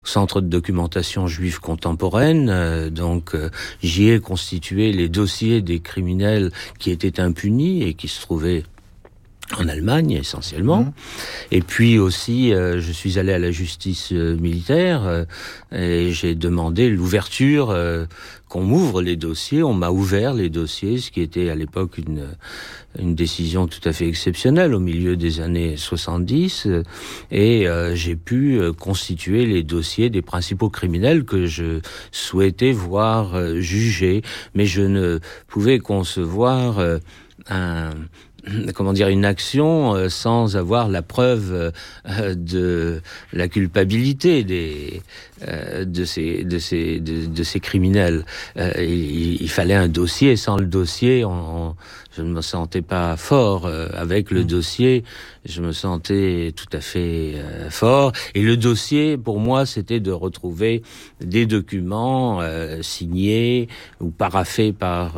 centre de documentation juive contemporaine. Donc, j'y ai constitué les dossiers des criminels qui étaient impunis et qui se trouvaient en Allemagne, essentiellement. Et puis aussi, je suis allé à la justice militaire et j'ai demandé l'ouverture, qu'on m'ouvre les dossiers. On m'a ouvert les dossiers, ce qui était à l'époque une décision tout à fait exceptionnelle au milieu des années 70. Et j'ai pu constituer les dossiers des principaux criminels que je souhaitais voir jugés. Mais je ne pouvais concevoir une action sans avoir la preuve de la culpabilité de ces criminels. Il fallait un dossier. Sans le dossier, je ne me sentais pas fort. Avec le dossier, je me sentais tout à fait fort. Et le dossier, pour moi, c'était de retrouver des documents signés ou paraphés par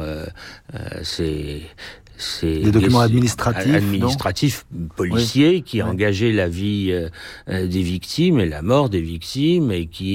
des documents administratifs, policiers, qui engageaient la vie des victimes et la mort des victimes,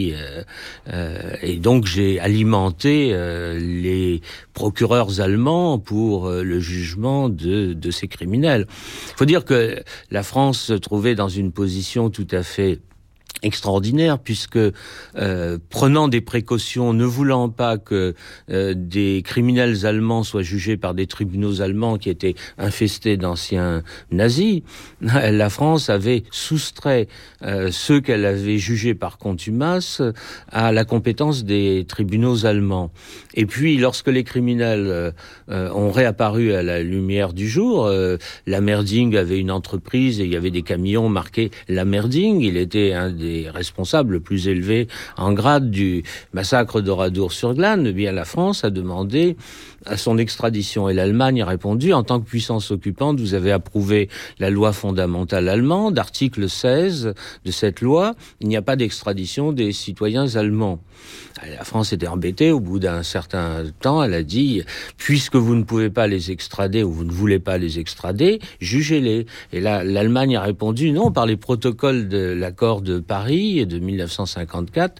et donc j'ai alimenté les procureurs allemands pour le jugement de ces criminels. Il faut dire que la France se trouvait dans une position tout à fait extraordinaire, puisque prenant des précautions, ne voulant pas que des criminels allemands soient jugés par des tribunaux allemands qui étaient infestés d'anciens nazis, la France avait soustrait ceux qu'elle avait jugés par contumace à la compétence des tribunaux allemands. Et puis, lorsque les criminels ont réapparu à la lumière du jour, Lammerding avait une entreprise et il y avait des camions marqués Lammerding. Il était un des responsables le plus élevés en grade du massacre d'Oradour-sur-Glane. Eh bien, la France a demandé à son extradition et l'Allemagne a répondu: en tant que puissance occupante, vous avez approuvé la loi fondamentale allemande, article 16 de cette loi, il n'y a pas d'extradition des citoyens allemands. La France était embêtée. Au bout d'un certain temps, elle a dit: puisque vous ne pouvez pas les extrader ou vous ne voulez pas les extrader, jugez-les. Et là, l'Allemagne a répondu: non, par les protocoles de l'accord de Paris de 1954,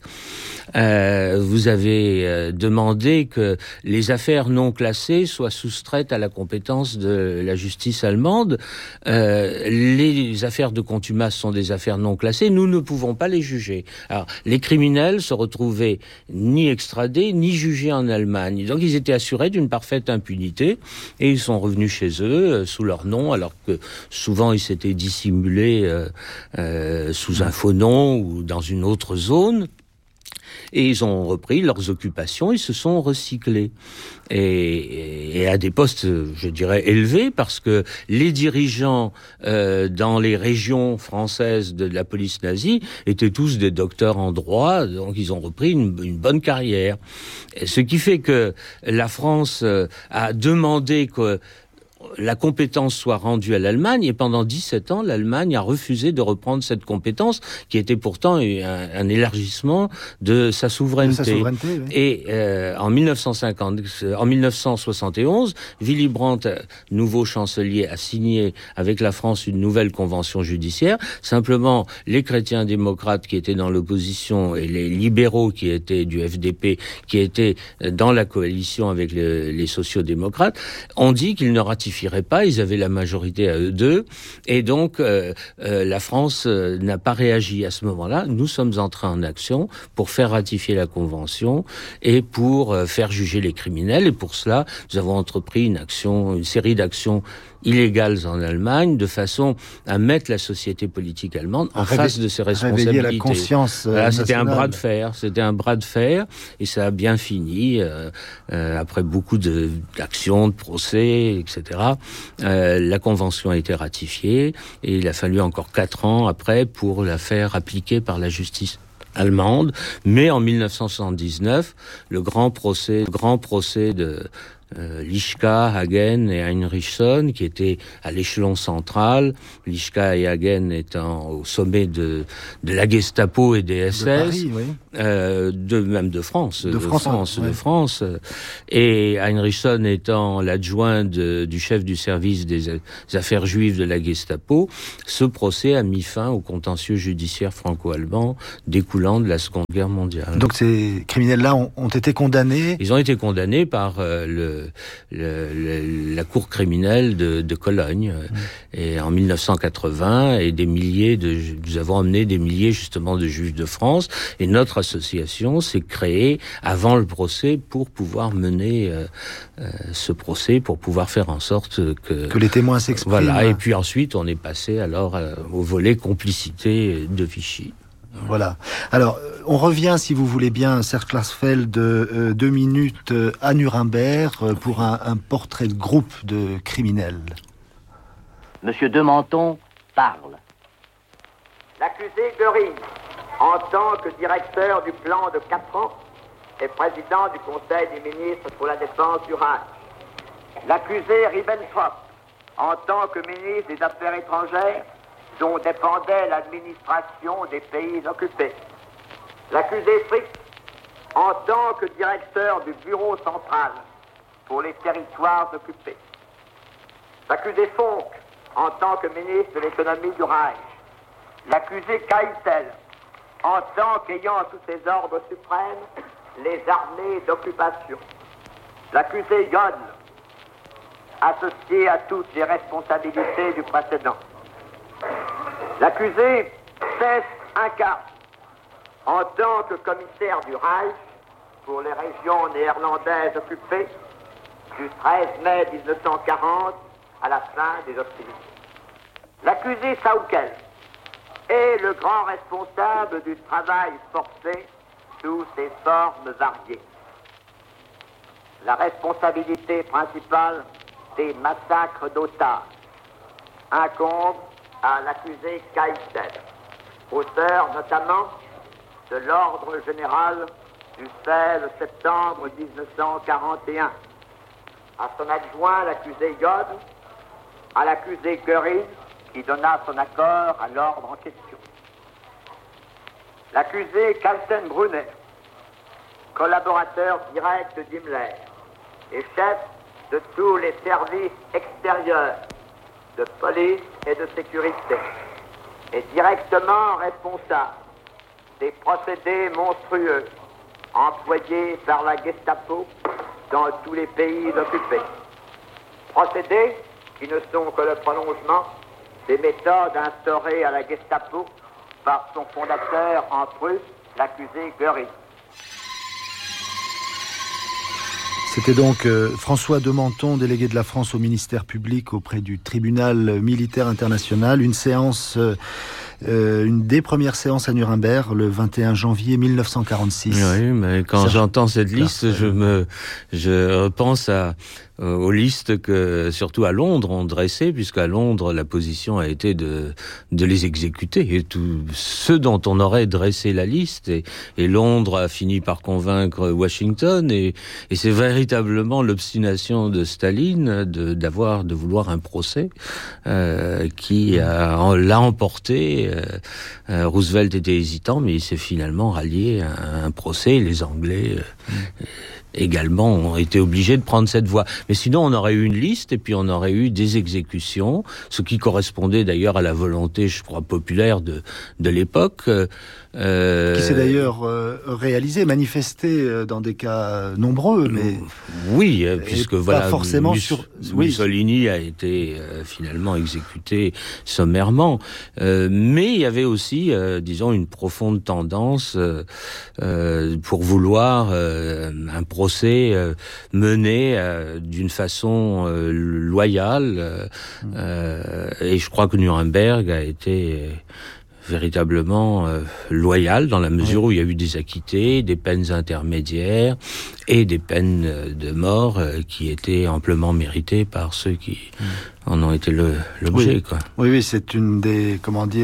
vous avez demandé que les affaires non classées soient soustraites à la compétence de la justice allemande. Les affaires de contumace sont des affaires non classées, nous ne pouvons pas les juger. Alors, les criminels se retrouvaient ni extradés, ni jugés en Allemagne. Donc, ils étaient assurés d'une parfaite impunité et ils sont revenus chez eux sous leur nom, alors que souvent ils s'étaient dissimulés sous un faux nom ou dans une autre zone. Et ils ont repris leurs occupations, ils se sont recyclés. Et à des postes, je dirais, élevés, parce que les dirigeants dans les régions françaises de la police nazie étaient tous des docteurs en droit, donc ils ont repris une bonne carrière. Et ce qui fait que la France a demandé que la compétence soit rendue à l'Allemagne, et pendant 17 ans, l'Allemagne a refusé de reprendre cette compétence, qui était pourtant un élargissement de sa souveraineté. Oui. Et en 1971, Willy Brandt, nouveau chancelier, a signé avec la France une nouvelle convention judiciaire. Simplement, les chrétiens démocrates qui étaient dans l'opposition et les libéraux qui étaient du FDP, qui étaient dans la coalition avec les sociaux-démocrates, ont dit qu'ils ne ratifieraient pas, ils avaient la majorité à eux deux, et donc la France n'a pas réagi à ce moment-là. Nous sommes entrés en action pour faire ratifier la Convention et pour faire juger les criminels, et pour cela, nous avons entrepris une série d'actions illégales en Allemagne, de façon à mettre la société politique allemande en face de ses responsabilités. La conscience c'était un bras de fer, et ça a bien fini, après beaucoup d'actions, de procès, etc. La convention a été ratifiée, et il a fallu encore 4 ans après pour la faire appliquer par la justice allemande. Mais en 1979, le grand procès Lischka, Hagen et Heinrichson, qui étaient à l'échelon central, Lischka et Hagen étant au sommet de la Gestapo et des SS, de Paris, oui. Même de France, de France, et Heinrichson étant l'adjoint du chef du service des affaires juives de la Gestapo. Ce procès a mis fin au contentieux judiciaire franco-allemand découlant de la Seconde Guerre mondiale. Donc ces criminels-là ont été condamnés. Ils ont été condamnés par la cour criminelle de Cologne. Et en 1980, et nous avons emmené des milliers justement de juifs de France. Et notre association s'est créée avant le procès pour pouvoir mener ce procès, pour pouvoir faire en sorte que les témoins s'expriment. Voilà. Et puis ensuite, on est passé alors au volet complicité de Vichy. Voilà. Alors, on revient, si vous voulez bien, Serge Klarsfeld, 2 minutes à Nuremberg pour un portrait de groupe de criminels. Monsieur de Menthon parle. L'accusé Göring, en tant que directeur du plan de 4 ans, est président du Conseil des ministres pour la défense du Reich. L'accusé Ribbentrop, en tant que ministre des Affaires étrangères, dont dépendait l'administration des pays occupés. L'accusé Frick, en tant que directeur du bureau central pour les territoires occupés. L'accusé Fonck, en tant que ministre de l'économie du Reich. L'accusé Keitel, en tant qu'ayant sous ses ordres suprêmes les armées d'occupation. L'accusé Jodl, associé à toutes les responsabilités du précédent. L'accusé Cesc Inca, en tant que commissaire du Reich pour les régions néerlandaises occupées du 13 mai 1940 à la fin des hostilités. L'accusé Saukel est le grand responsable du travail forcé sous ses formes variées. La responsabilité principale des massacres d'otages incombe à l'accusé Keitel, auteur notamment de l'ordre général du 16 septembre 1941, à son adjoint l'accusé Jodl, à l'accusé Göring qui donna son accord à l'ordre en question. L'accusé Kaltenbrunner, collaborateur direct d'Himmler et chef de tous les services extérieurs de police et de sécurité, est directement responsable des procédés monstrueux employés par la Gestapo dans tous les pays occupés. Procédés qui ne sont que le prolongement des méthodes instaurées à la Gestapo par son fondateur en Prusse, l'accusé Göring. C'était donc François de Menthon, délégué de la France au ministère public auprès du tribunal militaire international. Une des premières séances à Nuremberg, le 21 janvier 1946. Oui, mais quand j'entends cette liste, je repense aux listes que, surtout à Londres, on dressait, puisqu'à Londres, la position a été de les exécuter. Et tous ceux dont on aurait dressé la liste, et Londres a fini par convaincre Washington, et c'est véritablement l'obstination de Staline de vouloir un procès qui l'a emporté. Roosevelt était hésitant, mais il s'est finalement rallié à un procès. Les Anglais également ont été obligés de prendre cette voie. Mais sinon, on aurait eu une liste et puis on aurait eu des exécutions, ce qui correspondait d'ailleurs à la volonté, je crois, populaire de l'époque. Qui s'est d'ailleurs réalisé, manifesté dans des cas nombreux, mais oui, puisque voilà, pas forcément Mussolini a été finalement exécuté sommairement, mais il y avait aussi, disons, une profonde tendance pour vouloir un procès mené d'une façon loyale, et je crois que Nuremberg a été véritablement loyal dans la mesure où il y a eu des acquittés, des peines intermédiaires et des peines de mort qui étaient amplement méritées par ceux qui en ont été l'objet, quoi. Oui, c'est une des,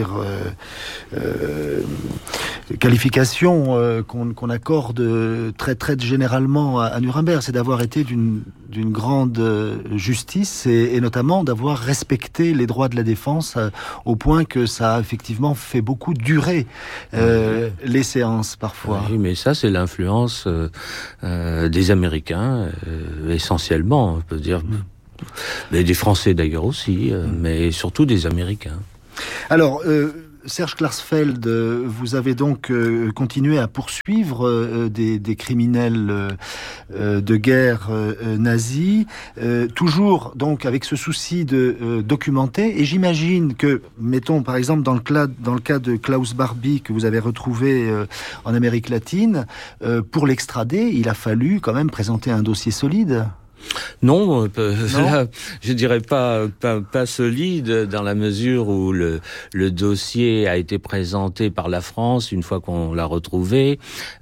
qualifications qu'on accorde très très généralement à Nuremberg, c'est d'avoir été d'une grande justice et notamment d'avoir respecté les droits de la défense au point que ça a effectivement fait beaucoup durer les séances parfois. Oui, mais ça c'est l'influence des Américains essentiellement, on peut dire, mais des Français d'ailleurs aussi, mais surtout des Américains. Alors, Serge Klarsfeld, vous avez donc continué à poursuivre des criminels de guerre nazis, toujours donc avec ce souci de documenter. Et j'imagine que, mettons par exemple dans le cas de Klaus Barbie que vous avez retrouvé en Amérique latine, pour l'extrader, il a fallu quand même présenter un dossier solide. Non, là, je dirais pas solide dans la mesure où le dossier a été présenté par la France une fois qu'on l'a retrouvé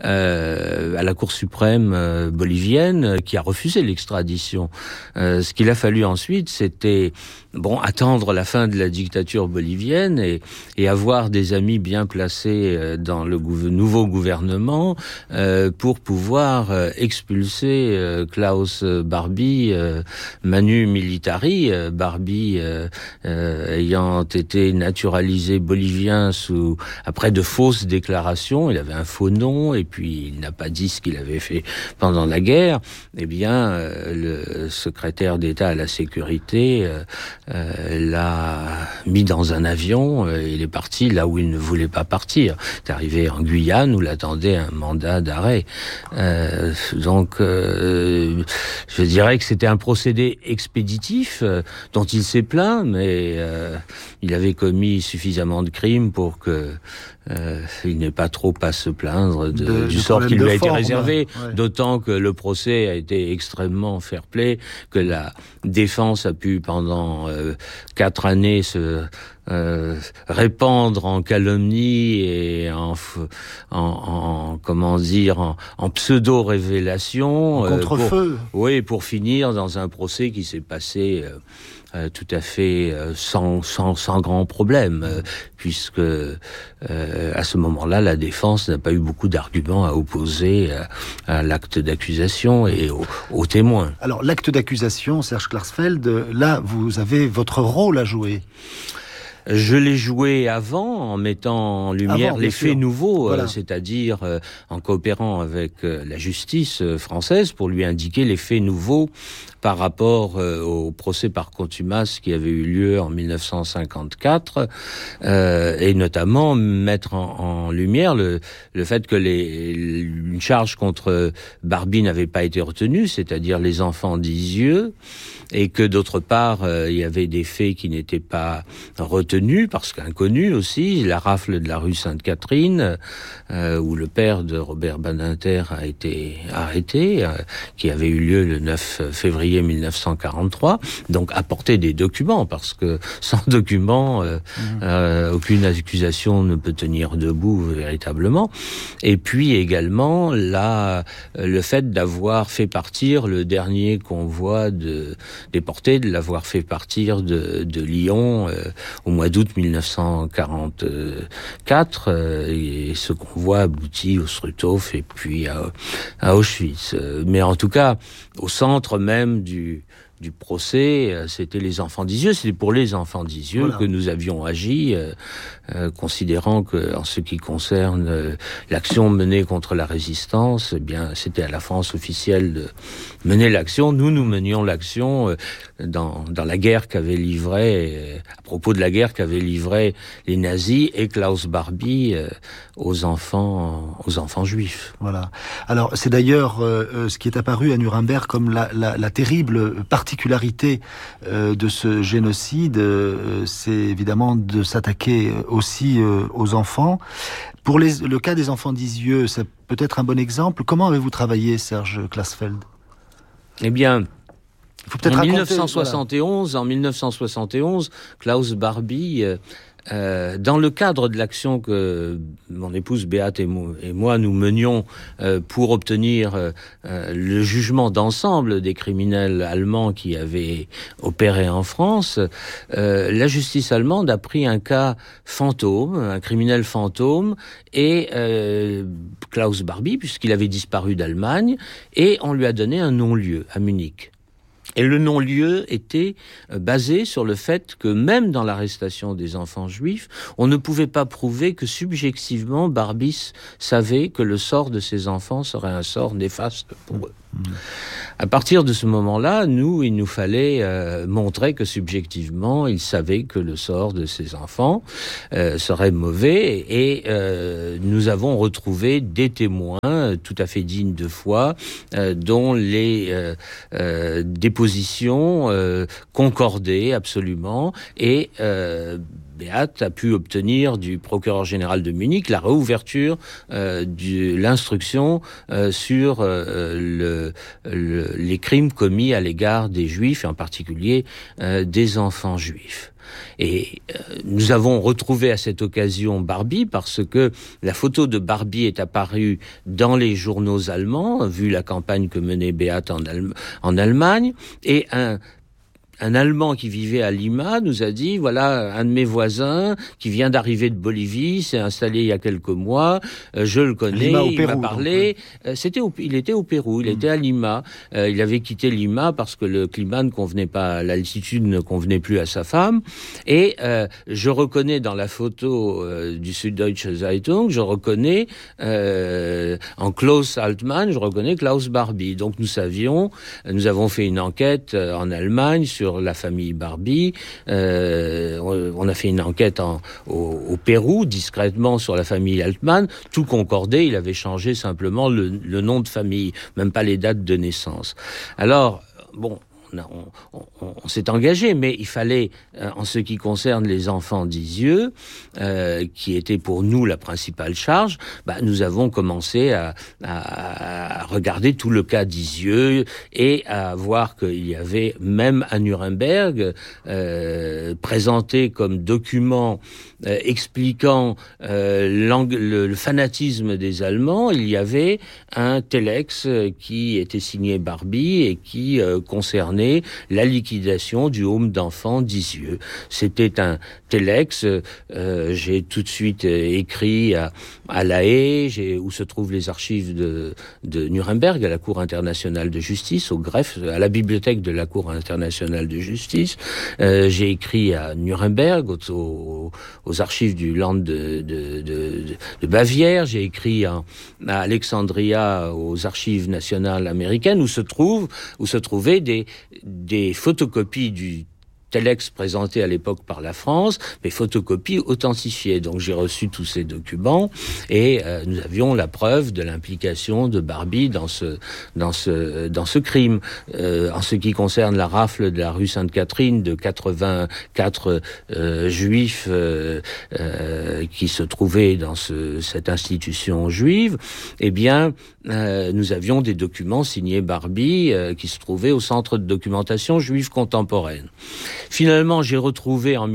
à la Cour suprême bolivienne qui a refusé l'extradition. Ce qu'il a fallu ensuite, c'était attendre la fin de la dictature bolivienne et avoir des amis bien placés dans le nouveau gouvernement pour pouvoir expulser Klaus Barbie, Manu Militari, Barbie ayant été naturalisé bolivien après de fausses déclarations. Il avait un faux nom et puis il n'a pas dit ce qu'il avait fait pendant la guerre. Eh bien, le secrétaire d'État à la sécurité l'a mis dans un avion. Il est parti là où il ne voulait pas partir. Il est arrivé en Guyane où l'attendait un mandat d'arrêt. Donc, je dirais que c'était un procédé expéditif dont il s'est plaint, mais il avait commis suffisamment de crimes pour que il n'ait pas trop à se plaindre du sort qui lui a été réservé, d'autant que le procès a été extrêmement fair-play, que la défense a pu pendant 4 années se répandre en calomnie et en pseudo-révélation. Contre-feu. Pour finir dans un procès qui s'est passé tout à fait sans grand problème, puisque à ce moment-là, la défense n'a pas eu beaucoup d'arguments à opposer à l'acte d'accusation et aux témoins. Alors, l'acte d'accusation, Serge Klarsfeld, là, vous avez votre rôle à jouer. Je l'ai joué en mettant en lumière les faits nouveaux, c'est-à-dire en coopérant avec la justice française pour lui indiquer les faits nouveaux par rapport au procès par contumace qui avait eu lieu en 1954, et notamment mettre en lumière le fait que une charge contre Barbie n'avait pas été retenue, c'est-à-dire les enfants d'Isieux, et que d'autre part, il y avait des faits qui n'étaient pas retenus, parce qu'inconnus aussi, la rafle de la rue Sainte-Catherine, où le père de Robert Badinter a été arrêté, qui avait eu lieu le 9 février 1943, donc apporter des documents, parce que sans documents, aucune accusation ne peut tenir debout véritablement. Et puis également, le fait d'avoir fait partir le dernier convoi déportés, de l'avoir fait partir de Lyon au mois d'août 1944, et ce convoi aboutit au Struthof et puis à Auschwitz. Mais en tout cas, au centre même du procès, c'était les enfants d'Isieux. C'était pour les enfants d'Isieux que nous avions agi, considérant que, en ce qui concerne l'action menée contre la résistance, eh bien, c'était à la France officielle de mener l'action. Nous menions l'action dans la guerre qu'avaient livrée, à propos de la guerre qu'avaient livrée les nazis et Klaus Barbie aux enfants juifs. Voilà. Alors, c'est d'ailleurs ce qui est apparu à Nuremberg comme la terrible particularité de ce génocide, c'est évidemment de s'attaquer aussi aux enfants. Pour le cas des enfants d'Isieux, c'est peut-être un bon exemple. Comment avez-vous travaillé, Serge Klarsfeld ? Eh bien, il faut peut-être en 1971, Klaus Barbie dans le cadre de l'action que mon épouse Béate et moi nous menions pour obtenir le jugement d'ensemble des criminels allemands qui avaient opéré en France, la justice allemande a pris un cas fantôme, un criminel fantôme, et Klaus Barbie, puisqu'il avait disparu d'Allemagne, et on lui a donné un non-lieu à Munich. Et le non-lieu était basé sur le fait que même dans l'arrestation des enfants juifs, on ne pouvait pas prouver que subjectivement Barbie savait que le sort de ses enfants serait un sort néfaste pour eux. À partir de ce moment-là, il nous fallait montrer que subjectivement, il savait que le sort de ses enfants serait mauvais, et nous avons retrouvé des témoins tout à fait dignes de foi, dont les dépositions concordaient absolument, et Béate a pu obtenir du procureur général de Munich la réouverture de l'instruction sur les crimes commis à l'égard des Juifs, et en particulier des enfants juifs. Et nous avons retrouvé à cette occasion Barbie, parce que la photo de Barbie est apparue dans les journaux allemands, vu la campagne que menait Béate en Allemagne, et un Allemand qui vivait à Lima nous a dit, voilà, un de mes voisins qui vient d'arriver de Bolivie, s'est installé il y a quelques mois, je le connais, Lima, il Pérou, m'a parlé. Il était au Pérou, il était à Lima. Il avait quitté Lima parce que le climat ne convenait pas, l'altitude ne convenait plus à sa femme. Et je reconnais dans la photo du Süddeutsche Zeitung, je reconnais en Klaus Altmann, je reconnais Klaus Barbie. Donc nous avons fait une enquête en Allemagne sur la famille Barbie. On a fait une enquête au Pérou, discrètement, sur la famille Altmann. Tout concordait, il avait changé simplement le nom de famille, même pas les dates de naissance. Alors, bon, on s'est engagé, mais il fallait, en ce qui concerne les enfants d'Isieux, qui était pour nous la principale charge, nous avons commencé à regarder tout le cas d'Isieux et à voir qu'il y avait, même à Nuremberg, présenté comme document expliquant le fanatisme des Allemands, il y avait un telex qui était signé Barbie et qui concernait la liquidation du home d'enfants d'Isieux. C'était un telex, j'ai tout de suite écrit à La Haye, où se trouvent les archives de Nuremberg, à la Cour internationale de justice, au greffe, à la bibliothèque de la Cour internationale de justice. J'ai écrit à Nuremberg, aux archives du Land de Bavière. J'ai écrit à Alexandria, aux archives nationales américaines, où se trouvaient des photocopies du telex présenté à l'époque par la France, mais photocopies authentifiées. Donc j'ai reçu tous ces documents et nous avions la preuve de l'implication de Barbie dans ce crime. En ce qui concerne la rafle de la rue Sainte-Catherine de 84 juifs qui se trouvaient dans cette institution juive, eh bien nous avions des documents signés Barbie qui se trouvaient au Centre de documentation juive contemporaine. Finalement, j'ai retrouvé en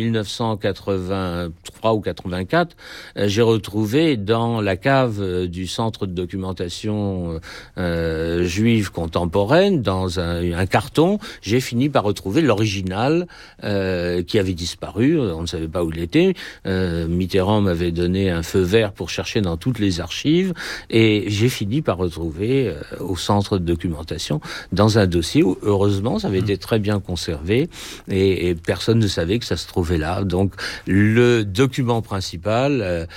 1983 ou 84, j'ai retrouvé dans la cave du Centre de documentation juive contemporaine, dans un carton, j'ai fini par retrouver l'original qui avait disparu, on ne savait pas où il était. Mitterrand m'avait donné un feu vert pour chercher dans toutes les archives et j'ai fini par retrouver au Centre de documentation dans un dossier où, heureusement, ça avait été très bien conservé et personne ne savait que ça se trouvait là. Donc le document principal,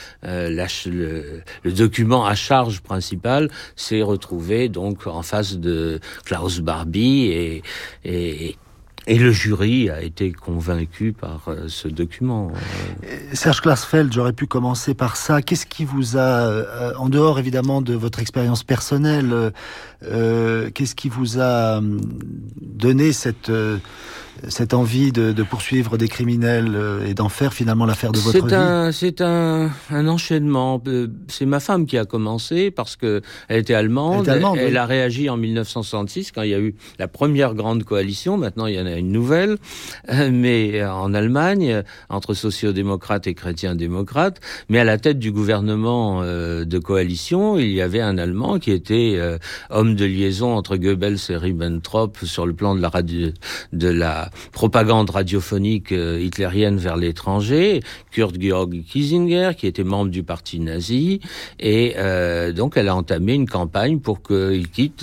le document à charge principale, s'est retrouvé donc en face de Klaus Barbie et le jury a été convaincu par ce document. Serge Klarsfeld, j'aurais pu commencer par ça. Qu'est-ce qui vous a, en dehors évidemment de votre expérience personnelle, qu'est-ce qui vous a donné cette envie de poursuivre des criminels et d'en faire finalement l'affaire de votre vie? C'est un enchaînement. C'est ma femme qui a commencé parce que elle était allemande. Elle a réagi en 1966 quand il y a eu la première grande coalition. Maintenant, il y en a une nouvelle, mais en Allemagne, entre sociaux-démocrates et chrétiens-démocrates. Mais à la tête du gouvernement de coalition, il y avait un Allemand qui était homme de liaison entre Goebbels et Ribbentrop sur le plan de la propagande radiophonique hitlérienne vers l'étranger, Kurt Georg Kiesinger, qui était membre du parti nazi, et donc elle a entamé une campagne pour qu'il quitte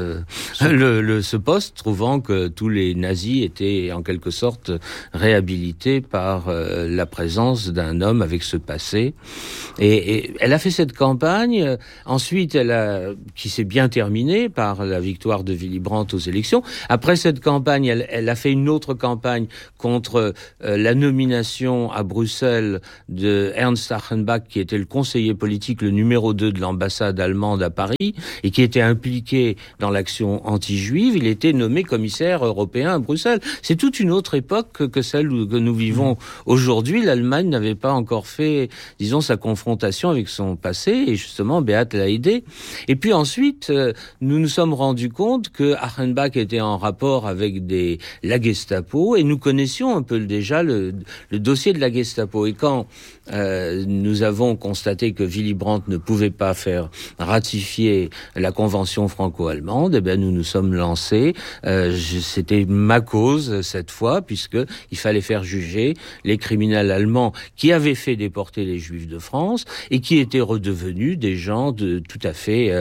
ce poste, trouvant que tous les nazis étaient en quelque sorte réhabilités par la présence d'un homme avec ce passé. Et elle a fait cette campagne. Ensuite, qui s'est bien terminée par la victoire de Willy Brandt aux élections. Après cette campagne, elle a fait une autre campagne contre la nomination à Bruxelles de Ernst Achenbach, qui était le conseiller politique, le numéro 2 de l'ambassade allemande à Paris, et qui était impliqué dans l'action anti-juive. Il était nommé commissaire européen à Bruxelles. C'est toute une autre époque que celle que nous vivons aujourd'hui. L'Allemagne n'avait pas encore fait, disons, sa confrontation avec son passé, et justement, Beat l'a aidé. Et puis ensuite, nous nous sommes rendus compte que Achenbach était en rapport avec la Gestapo, et nous connaissions un peu déjà le dossier de la Gestapo. Et quand nous avons constaté que Willy Brandt ne pouvait pas faire ratifier la convention franco-allemande, eh bien nous nous sommes lancés. C'était ma cause cette fois, puisque il fallait faire juger les criminels allemands qui avaient fait déporter les Juifs de France et qui étaient redevenus des gens tout à fait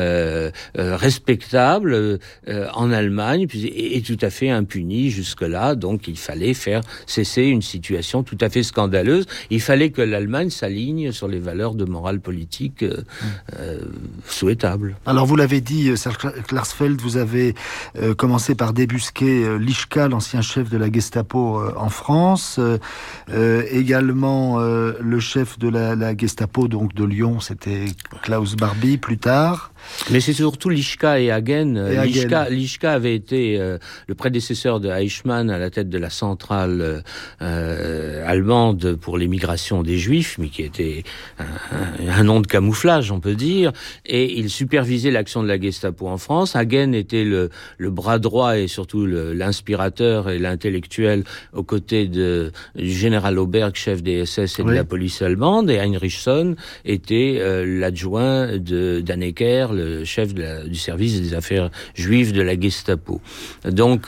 respectables en Allemagne et tout à fait impunis jusque-là. Donc il fallait faire cesser une situation tout à fait scandaleuse. Il fallait que l'Allemagne s'aligne sur les valeurs de morale politique souhaitables. Alors vous l'avez dit, Serge Klarsfeld, vous avez commencé par débusquer Lischka, l'ancien chef de la Gestapo en France, également le chef de la Gestapo donc de Lyon, c'était Klaus Barbie plus tard. Mais c'est surtout Lischka et Hagen. Lischka avait été le prédécesseur de Eichmann à la tête de la centrale allemande pour l'émigration des Juifs, mais qui était un nom de camouflage, on peut dire, et il supervisait l'action de la Gestapo en France. Hagen était le bras droit et surtout l'inspirateur et l'intellectuel aux côtés du général Auberg, chef des SS et de la police allemande, et Heinrichson était l'adjoint d'Annecker, le chef du service des affaires juives de la Gestapo. Donc,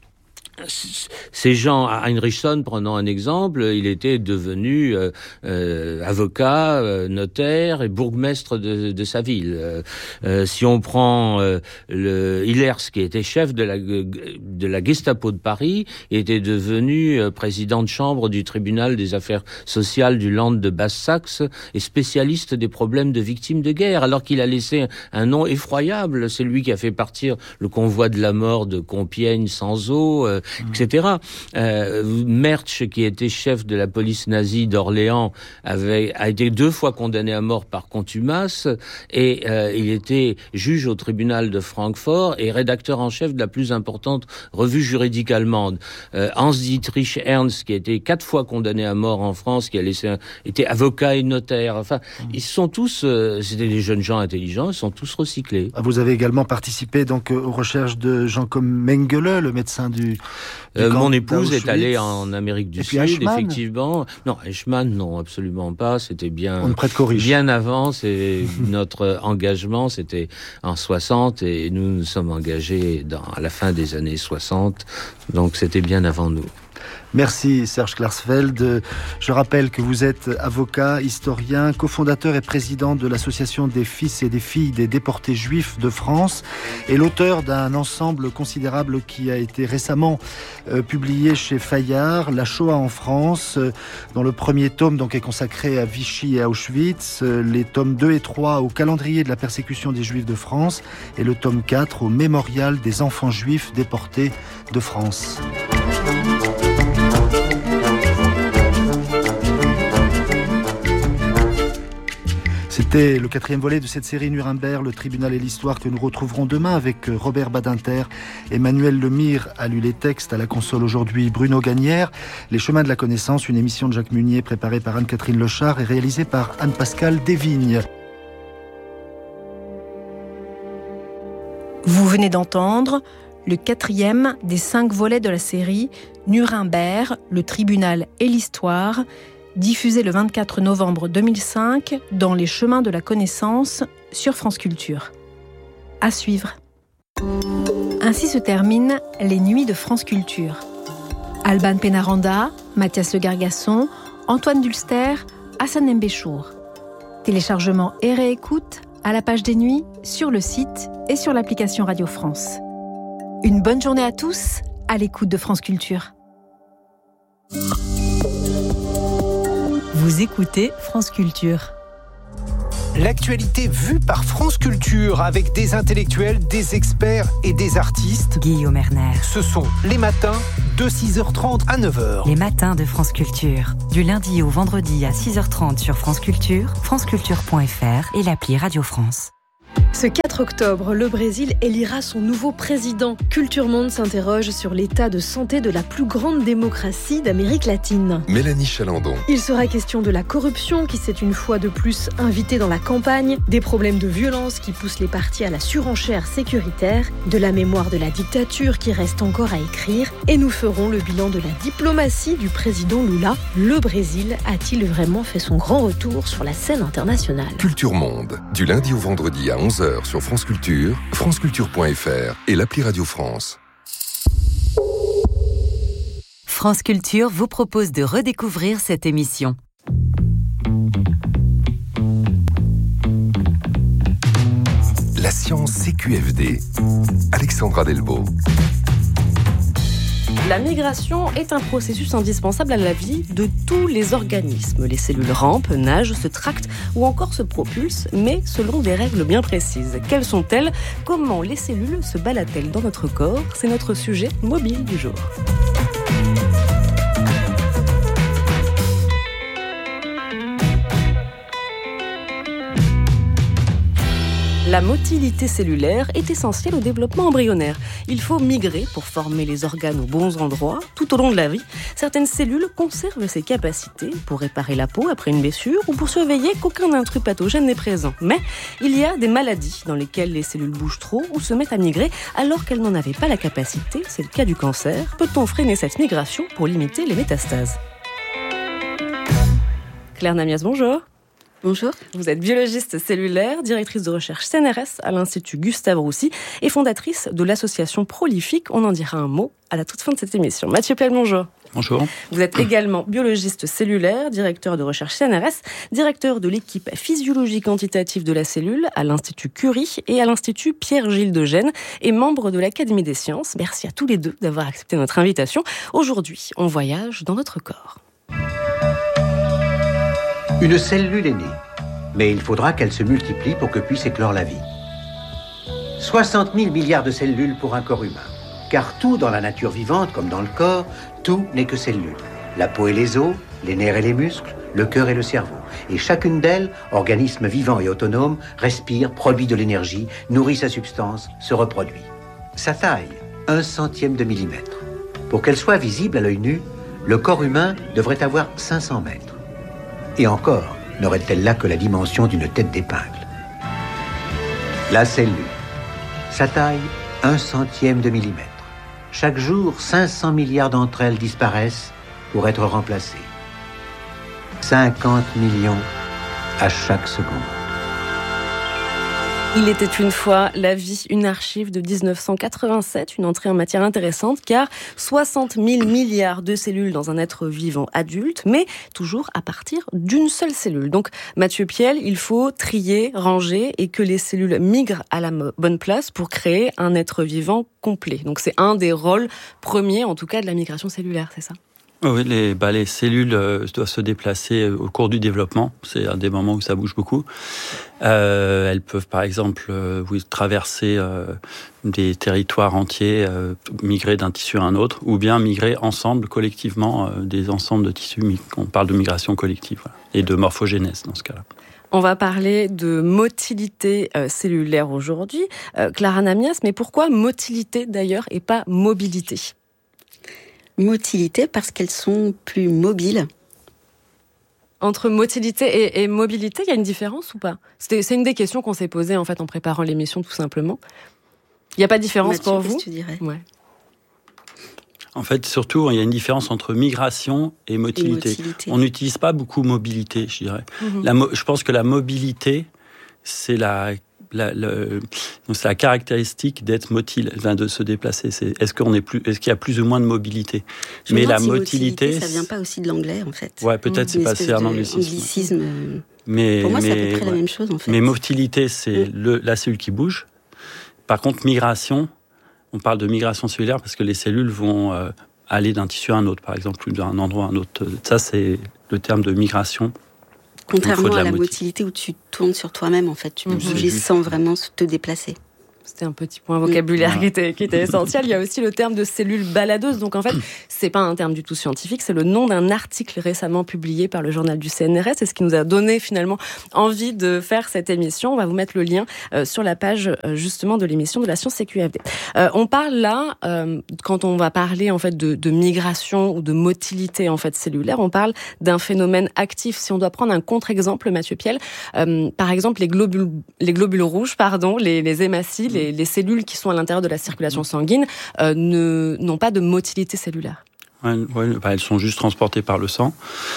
ces gens, Heinrichson, prenons un exemple, il était devenu avocat, notaire et bourgmestre de sa ville. Si on prend Hillers, qui était chef de la Gestapo de Paris, il était devenu président de chambre du tribunal des affaires sociales du Land de Basse-Saxe et spécialiste des problèmes de victimes de guerre, alors qu'il a laissé un nom effroyable. C'est lui qui a fait partir le convoi de la mort de Compiègne sans eau, etc. Mertsch, qui était chef de la police nazie d'Orléans, a été 2 fois condamné à mort par contumace, et il était juge au tribunal de Francfort et rédacteur en chef de la plus importante revue juridique allemande. Hans-Dietrich Ernst, qui a été 4 fois condamné à mort en France, qui était avocat et notaire. Enfin, ils sont tous, c'était des jeunes gens intelligents, ils sont tous recyclés. Vous avez également participé donc aux recherches de Jean comme Mengele, le médecin du mon épouse est allée en Amérique du Sud, effectivement. Non, Eichmann, non, absolument pas. C'était bien avant. C'est notre engagement, c'était en 60 et nous nous sommes engagés à la fin des années 60. Donc c'était bien avant nous. Merci Serge Klarsfeld. Je rappelle que vous êtes avocat, historien, cofondateur et président de l'association des fils et des filles des déportés juifs de France et l'auteur d'un ensemble considérable qui a été récemment publié chez Fayard, La Shoah en France, dont le premier tome donc est consacré à Vichy et à Auschwitz, les tomes 2 et 3 au calendrier de la persécution des Juifs de France et le tome 4 au mémorial des enfants juifs déportés de France. C'était le 4e volet de cette série Nuremberg, le tribunal et l'histoire, que nous retrouverons demain avec Robert Badinter. Emmanuel Lemire a lu les textes, à la console aujourd'hui Bruno Gagnère. Les chemins de la connaissance, une émission de Jacques Munier préparée par Anne-Catherine Lechard et réalisée par Anne-Pascale Desvignes. Vous venez d'entendre le 4e des 5 volets de la série Nuremberg, le tribunal et l'histoire, diffusé le 24 novembre 2005 dans Les chemins de la connaissance sur France Culture. À suivre. Ainsi se terminent les nuits de France Culture. Alban Pénaranda, Mathias Le Gargasson, Antoine Dulster, Hassan Mbéchour. Téléchargement et réécoute à la page des nuits, sur le site et sur l'application Radio France. Une bonne journée à tous, à l'écoute de France Culture. Vous écoutez France Culture. L'actualité vue par France Culture avec des intellectuels, des experts et des artistes. Guillaume Erner. Ce sont les matins de 6h30 à 9h. Les matins de France Culture. Du lundi au vendredi à 6h30 sur France Culture, franceculture.fr et l'appli Radio France. Ce 4 octobre, le Brésil élira son nouveau président. Culture Monde s'interroge sur l'état de santé de la plus grande démocratie d'Amérique latine. Mélanie Chalandon. Il sera question de la corruption qui s'est une fois de plus invitée dans la campagne, des problèmes de violence qui poussent les partis à la surenchère sécuritaire, de la mémoire de la dictature qui reste encore à écrire, et nous ferons le bilan de la diplomatie du président Lula. Le Brésil a-t-il vraiment fait son grand retour sur la scène internationale ? Culture Monde, du lundi au vendredi à 11h sur France Culture, franceculture.fr et l'appli Radio France. France Culture vous propose de redécouvrir cette émission. La science CQFD. Alexandra Delbo. La migration est un processus indispensable à la vie de tous les organismes. Les cellules rampent, nagent, se tractent ou encore se propulsent, mais selon des règles bien précises. Quelles sont-elles ? Comment les cellules se baladent-elles dans notre corps ? C'est notre sujet mobile du jour. La motilité cellulaire est essentielle au développement embryonnaire. Il faut migrer pour former les organes aux bons endroits tout au long de la vie. Certaines cellules conservent ces capacités pour réparer la peau après une blessure ou pour surveiller qu'aucun intrus pathogène n'est présent. Mais il y a des maladies dans lesquelles les cellules bougent trop ou se mettent à migrer alors qu'elles n'en avaient pas la capacité. C'est le cas du cancer. Peut-on freiner cette migration pour limiter les métastases ? Claire Namias, bonjour. Bonjour. Vous êtes biologiste cellulaire, directrice de recherche CNRS à l'Institut Gustave Roussy et fondatrice de l'association Prolifique. On en dira un mot à la toute fin de cette émission. Mathieu Plel, bonjour. Bonjour. Vous êtes également biologiste cellulaire, directeur de recherche CNRS, directeur de l'équipe physiologie quantitative de la cellule à l'Institut Curie et à l'Institut Pierre-Gilles de Gênes et membre de l'Académie des sciences. Merci à tous les deux d'avoir accepté notre invitation. Aujourd'hui, on voyage dans notre corps. Une cellule est née, mais il faudra qu'elle se multiplie pour que puisse éclore la vie. 60 000 milliards de cellules pour un corps humain. Car tout dans la nature vivante, comme dans le corps, tout n'est que cellules. La peau et les os, les nerfs et les muscles, le cœur et le cerveau. Et chacune d'elles, organisme vivant et autonome, respire, produit de l'énergie, nourrit sa substance, se reproduit. Sa taille, 1/100 de millimètre. Pour qu'elle soit visible à l'œil nu, le corps humain devrait avoir 500 mètres. Et encore, n'aurait-elle là que la dimension d'une tête d'épingle. La cellule. Sa taille, 1/100 de millimètre. Chaque jour, 500 milliards d'entre elles disparaissent pour être remplacées. 50 millions à chaque seconde. Il était une fois la vie, une archive de 1987, une entrée en matière intéressante car 60 000 milliards de cellules dans un être vivant adulte, mais toujours à partir d'une seule cellule. Donc Mathieu Piel, il faut trier, ranger et que les cellules migrent à la bonne place pour créer un être vivant complet. Donc c'est un des rôles premiers, en tout cas, de la migration cellulaire, c'est ça ? Oui, les cellules doivent se déplacer au cours du développement. C'est un des moments où ça bouge beaucoup. Elles peuvent, par exemple, traverser des territoires entiers, migrer d'un tissu à un autre, ou bien migrer ensemble, collectivement, des ensembles de tissus. On parle de migration collective, voilà, et de morphogénèse dans ce cas-là. On va parler de motilité cellulaire aujourd'hui. Clara Namias, mais pourquoi motilité d'ailleurs et pas mobilité ? Motilité parce qu'elles sont plus mobiles. Entre motilité et mobilité, il y a une différence ou pas ? C'est une des questions qu'on s'est posées en fait en préparant l'émission tout simplement. Il n'y a pas de différence Mathieu, pour vous ? qu'est-ce que tu dirais ? Ouais. En fait, surtout, il y a une différence entre migration et motilité. On n'utilise pas beaucoup mobilité, je dirais. Je pense que la mobilité, c'est la caractéristique d'être motile, de se déplacer. Est-ce qu'il y a plus ou moins de mobilité ? Mais la motilité, ça vient pas aussi de l'anglais, en fait. Ouais, peut-être c'est passé un anglicisme. Pour moi, c'est à peu près la même chose, en fait. Mais motilité, c'est la cellule qui bouge. Par contre, migration, on parle de migration cellulaire parce que les cellules vont aller d'un tissu à un autre, par exemple, d'un endroit à un autre. Ça, c'est le terme de migration. Contrairement à la motilité où tu tournes sur toi-même, en fait, tu peux bouger sans vraiment te déplacer. C'était un petit point vocabulaire qui était essentiel. Il y a aussi le terme de cellule baladeuse. Donc en fait, c'est pas un terme du tout scientifique, c'est le nom d'un article récemment publié par le journal du CNRS. C'est ce qui nous a donné finalement envie de faire cette émission. On va vous mettre le lien sur la page justement de l'émission de la science CQFD. On parle là, quand on va parler en fait de migration ou de motilité en fait cellulaire, on parle d'un phénomène actif. Si on doit prendre un contre-exemple, Mathieu Piel, par exemple les globules rouges, les hématies, les cellules qui sont à l'intérieur de la circulation sanguine n'ont pas de motilité cellulaire. Elles sont juste transportées par le sang.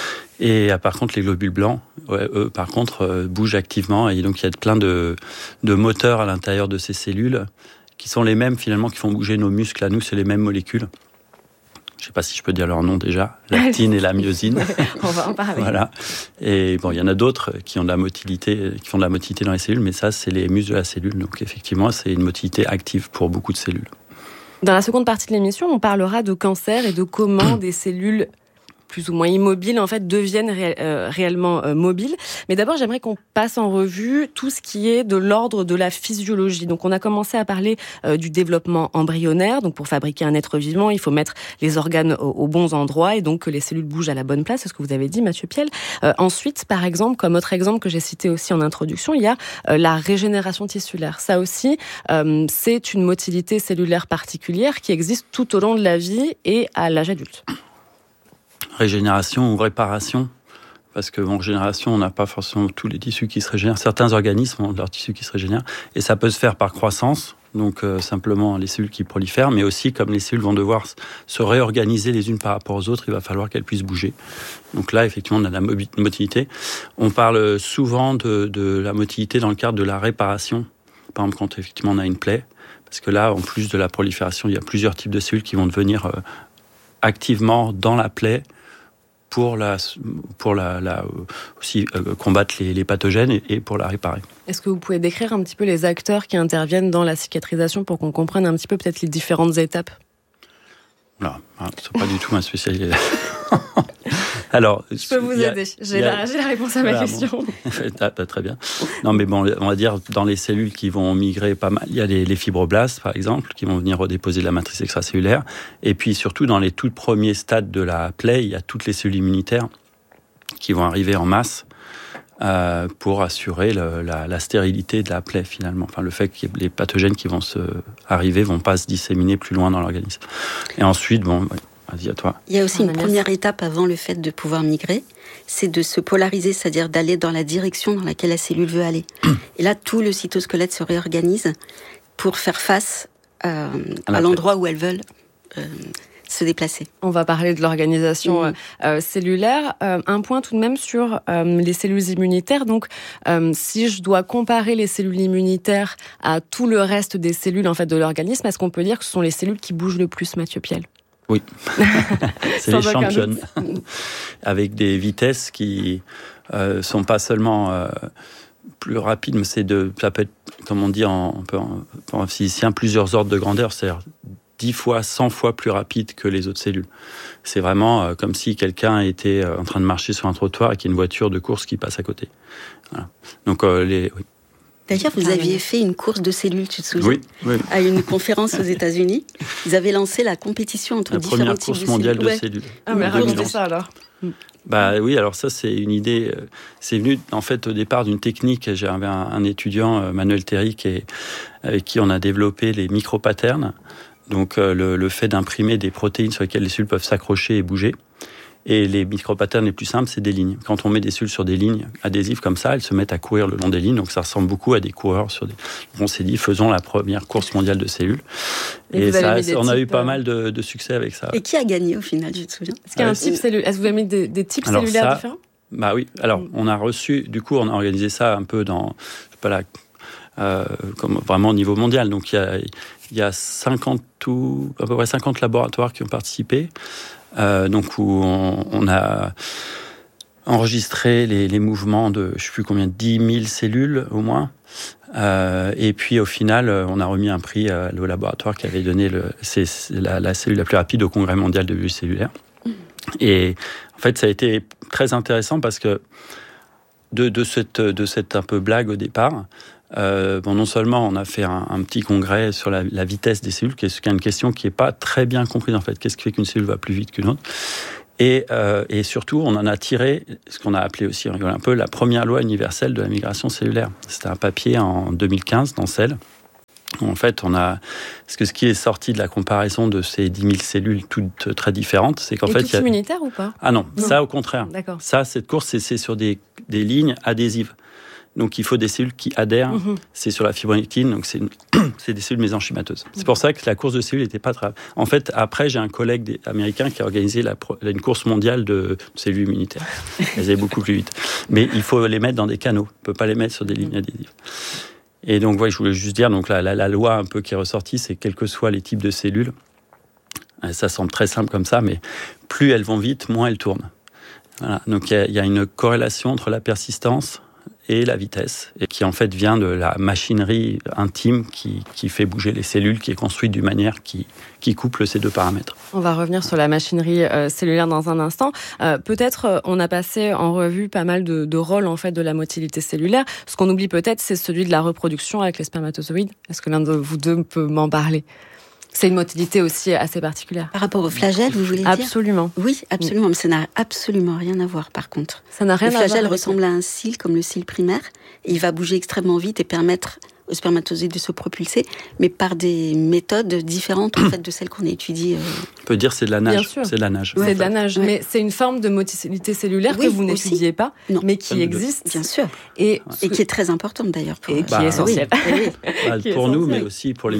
Et par contre, les globules blancs, eux, par contre, bougent activement. Et donc, il y a plein de moteurs à l'intérieur de ces cellules qui sont les mêmes, finalement, qui font bouger nos muscles. À nous, c'est les mêmes molécules. Je ne sais pas si je peux dire leur nom déjà, l'actine et la myosine. On va en parler. Voilà. Et bon, il y en a d'autres qui font de la motilité dans les cellules, mais ça, c'est les muscles de la cellule. Donc effectivement, c'est une motilité active pour beaucoup de cellules. Dans la seconde partie de l'émission, on parlera de cancer et de comment des cellules plus ou moins immobiles, en fait, deviennent réellement mobiles. Mais d'abord, j'aimerais qu'on passe en revue tout ce qui est de l'ordre de la physiologie. Donc, on a commencé à parler du développement embryonnaire. Donc, pour fabriquer un être vivant, il faut mettre les organes aux bons endroits et donc que les cellules bougent à la bonne place. C'est ce que vous avez dit, Mathieu Piel. Ensuite, par exemple, comme autre exemple que j'ai cité aussi en introduction, il y a la régénération tissulaire. Ça aussi, c'est une motilité cellulaire particulière qui existe tout au long de la vie et à l'âge adulte. Régénération ou réparation, parce que en régénération, on n'a pas forcément tous les tissus qui se régénèrent. Certains organismes ont leurs tissus qui se régénèrent, et ça peut se faire par croissance, donc simplement les cellules qui prolifèrent, mais aussi comme les cellules vont devoir se réorganiser les unes par rapport aux autres, il va falloir qu'elles puissent bouger. Donc là, effectivement, on a de la motilité. On parle souvent de la motilité dans le cadre de la réparation, par exemple quand effectivement on a une plaie, parce que là, en plus de la prolifération, il y a plusieurs types de cellules qui vont devenir activement dans la plaie, pour aussi combattre les pathogènes et pour la réparer. Est-ce que vous pouvez décrire un petit peu les acteurs qui interviennent dans la cicatrisation pour qu'on comprenne un petit peu peut-être les différentes étapes ? Non, c'est pas du tout ma spécialité. Alors, je peux vous aider. J'ai la réponse à ma question. Bon. Très bien. Non, mais bon, on va dire dans les cellules qui vont migrer pas mal, il y a les fibroblastes, par exemple, qui vont venir redéposer de la matrice extracellulaire. Et puis surtout, dans les tout premiers stades de la plaie, il y a toutes les cellules immunitaires qui vont arriver en masse pour assurer la stérilité de la plaie, finalement. Enfin, le fait que les pathogènes qui vont arriver vont pas se disséminer plus loin dans l'organisme. Et ensuite, bon... Vas-y, à toi. Il y a aussi une première étape avant le fait de pouvoir migrer, c'est de se polariser, c'est-à-dire d'aller dans la direction dans laquelle la cellule veut aller. Et là, tout le cytosquelette se réorganise pour faire face à l'endroit où elles veulent se déplacer. On va parler de l'organisation cellulaire. Un point tout de même sur les cellules immunitaires. Donc, si je dois comparer les cellules immunitaires à tout le reste des cellules en fait, de l'organisme, est-ce qu'on peut dire que ce sont les cellules qui bougent le plus, Mathieu Piel ? Oui, c'est les championnes, avec des vitesses qui sont pas seulement plus rapides, mais ça peut être, comme on dit en physicien, plusieurs ordres de grandeur, c'est-à-dire 10 fois, 100 fois plus rapide que les autres cellules. C'est vraiment comme si quelqu'un était en train de marcher sur un trottoir et qu'il y a une voiture de course qui passe à côté. Voilà. Donc oui. D'ailleurs, vous aviez fait une course de cellules, tu te souviens ? Oui. À une conférence aux États-Unis. Ils avaient lancé la compétition entre différents types de cellules. La première course mondiale de cellules. Ah, mais racontez ça alors. Oui, alors ça c'est une idée, c'est venu en fait au départ d'une technique. J'avais un étudiant, Manuel Théry, avec qui on a développé les micro-patterns, donc le fait d'imprimer des protéines sur lesquelles les cellules peuvent s'accrocher et bouger. Et les micro-patterns les plus simples, c'est des lignes. Quand on met des cellules sur des lignes adhésives comme ça, elles se mettent à courir le long des lignes, donc ça ressemble beaucoup à des coureurs sur des... On s'est dit, faisons la première course mondiale de cellules. Et ça, on a eu pas mal de succès avec ça. Et qui a gagné au final, je te souviens? Est-ce qu'il y a un type cellulaire? Est-ce que vous avez mis des types cellulaires différents? Oui. Alors, on a reçu, du coup, on a organisé ça un peu dans, comme vraiment au niveau mondial. Donc, il y a à peu près 50 laboratoires qui ont participé. Donc où on a enregistré les mouvements de, je ne sais plus combien, 10 000 cellules au moins. Et puis au final, on a remis un prix au laboratoire qui avait donné la cellule la plus rapide au Congrès mondial de biologie cellulaire. Et en fait, ça a été très intéressant parce que de cette un peu blague au départ, non seulement on a fait un petit congrès sur la vitesse des cellules, qui est une question qui n'est pas très bien comprise en fait. Qu'est-ce qui fait qu'une cellule va plus vite qu'une autre? Et surtout, on en a tiré ce qu'on a appelé aussi, on rigole un peu, la première loi universelle de la migration cellulaire. C'était un papier en 2015 dans Cell. En fait, ce qui est sorti de la comparaison de ces 10 000 cellules toutes très différentes, c'est qu'en fait... toutes immunitaires ou pas? Ah non, ça au contraire. D'accord. Ça, cette course, c'est sur des lignes adhésives. Donc, il faut des cellules qui adhèrent. C'est sur la fibronectine, donc c'est des cellules mésenchymateuses. C'est pour ça que la course de cellules n'était pas très... En fait, après, j'ai un collègue américain qui a organisé une course mondiale de cellules immunitaires. Elles allaient beaucoup plus vite. Mais il faut les mettre dans des canaux. On ne peut pas les mettre sur des lignes adhésives. Et donc, je voulais juste dire, donc la loi un peu qui est ressortie, c'est quels que soient les types de cellules, ça semble très simple comme ça, mais plus elles vont vite, moins elles tournent. Voilà. Donc, il y a une corrélation entre la persistance et la vitesse, et qui en fait vient de la machinerie intime qui fait bouger les cellules, qui est construite d'une manière qui couple ces deux paramètres. On va revenir sur la machinerie cellulaire dans un instant. Peut-être on a passé en revue pas mal de rôles en fait de la motilité cellulaire. Ce qu'on oublie peut-être, c'est celui de la reproduction avec les spermatozoïdes. Est-ce que l'un de vous deux peut m'en parler? C'est une motilité aussi assez particulière. Par rapport au flagelle, vous voulez dire? Absolument. Oui, absolument. Mais ça n'a absolument rien à voir, par contre. Ça n'a rien à voir. Le flagelle ressemble à un cil, comme le cil primaire. Et il va bouger extrêmement vite et permettre aux spermatozoïdes de se propulser, mais par des méthodes différentes en fait, de celles qu'on a étudiées. On peut dire que c'est de la nage. Bien sûr. C'est de la nage. C'est de la nage, mais c'est une forme de motilité cellulaire que vous n'étudiez pas, mais qui existe. Bien sûr. Et qui est très importante d'ailleurs. Et qui est essentielle. Pour nous, mais aussi pour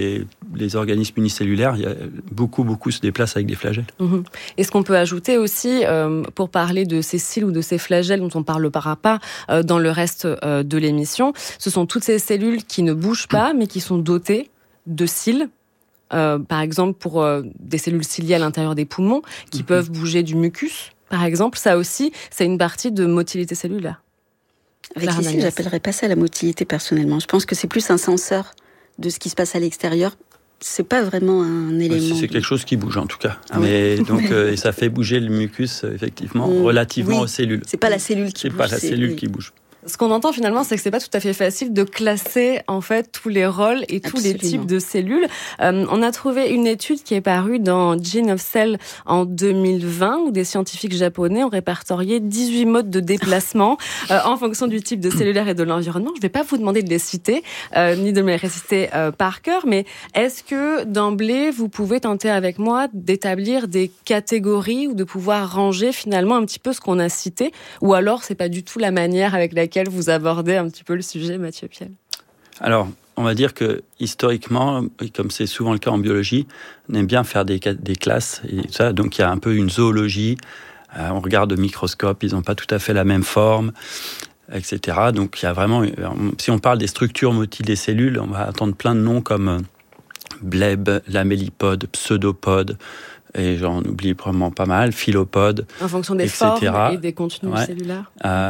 les organismes unicellulaires, il y a beaucoup se déplacent avec des flagelles. Et ce qu'on peut ajouter aussi, pour parler de ces cils ou de ces flagelles dont on ne parlera pas dans le reste de l'émission, ce sont toutes ces cellules qui ne bougent pas, mais qui sont dotées de cils. Par exemple, pour des cellules ciliées à l'intérieur des poumons, qui peuvent bouger du mucus, par exemple. Ça aussi, c'est une partie de motilité cellulaire. Avec les cils, j'appellerais pas ça la motilité personnellement. Je pense que c'est plus un senseur de ce qui se passe à l'extérieur. C'est pas vraiment un élément. C'est quelque chose qui bouge en tout cas. Mais donc et ça fait bouger le mucus effectivement relativement aux cellules. C'est pas la cellule qui bouge. C'est pas la cellule qui bouge. Ce qu'on entend finalement, c'est que c'est pas tout à fait facile de classer en fait tous les rôles et tous les types de cellules. On a trouvé une étude qui est parue dans Gene of Cell en 2020 où des scientifiques japonais ont répertorié 18 modes de déplacement en fonction du type de cellulaire et de l'environnement. Je vais pas vous demander de les citer ni de me les réciter par cœur, mais est-ce que d'emblée vous pouvez tenter avec moi d'établir des catégories ou de pouvoir ranger finalement un petit peu ce qu'on a cité, ou alors c'est pas du tout la manière avec laquelle vous abordez un petit peu le sujet, Mathieu Piel? Alors, on va dire que historiquement, comme c'est souvent le cas en biologie, on aime bien faire des classes et tout ça. Donc il y a un peu une zoologie. On regarde au microscope, ils n'ont pas tout à fait la même forme, etc. Donc il y a vraiment, si on parle des structures motiles des cellules, on va attendre plein de noms comme bleb, lamellipode, pseudopode. Et j'en oublie probablement pas mal, philopodes, en fonction des etc. formes et des contenus cellulaires.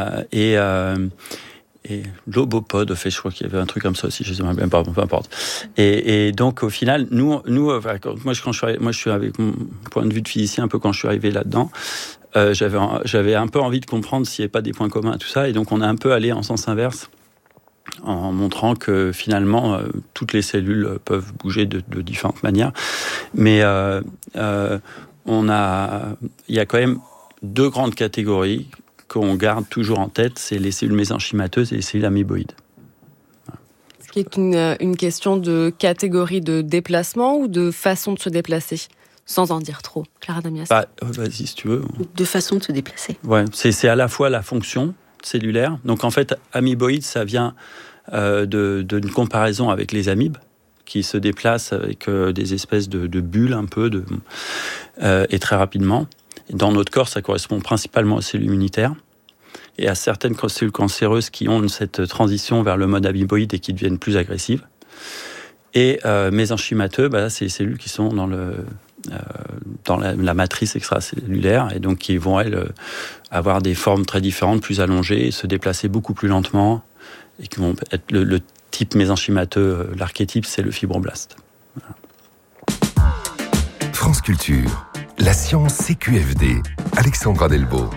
Et l'obopode, fait, je crois qu'il y avait un truc comme ça aussi, je sais même pas, peu importe. Et donc au final, moi je suis avec mon point de vue de physicien un peu quand je suis arrivé là-dedans, j'avais un peu envie de comprendre s'il n'y avait pas des points communs à tout ça, et donc on a un peu allé en sens inverse, en montrant que finalement toutes les cellules peuvent bouger de différentes manières, mais il y a quand même 2 grandes catégories qu'on garde toujours en tête, c'est les cellules mésenchymateuses et les cellules amoeboïdes. Ce qui est une question de catégorie de déplacement ou de façon de se déplacer, sans en dire trop. Clara Damias. Vas-y, si tu veux. De façon de se déplacer. Ouais, c'est à la fois la fonction cellulaire. Donc en fait, amoeboïde, ça vient d'une comparaison avec les amibes, qui se déplacent avec des espèces de bulles un peu, et très rapidement. Et dans notre corps, ça correspond principalement aux cellules immunitaires et à certaines cellules cancéreuses qui ont cette transition vers le mode amoeboïde et qui deviennent plus agressives. Et mésenchymateux, c'est les cellules qui sont dans la matrice extracellulaire et donc qui vont, elles, avoir des formes très différentes, plus allongées, se déplacer beaucoup plus lentement et qui vont être le type mésenchymateux, l'archétype, c'est le fibroblaste. Voilà. France Culture, la science CQFD, Alexandra Delbo.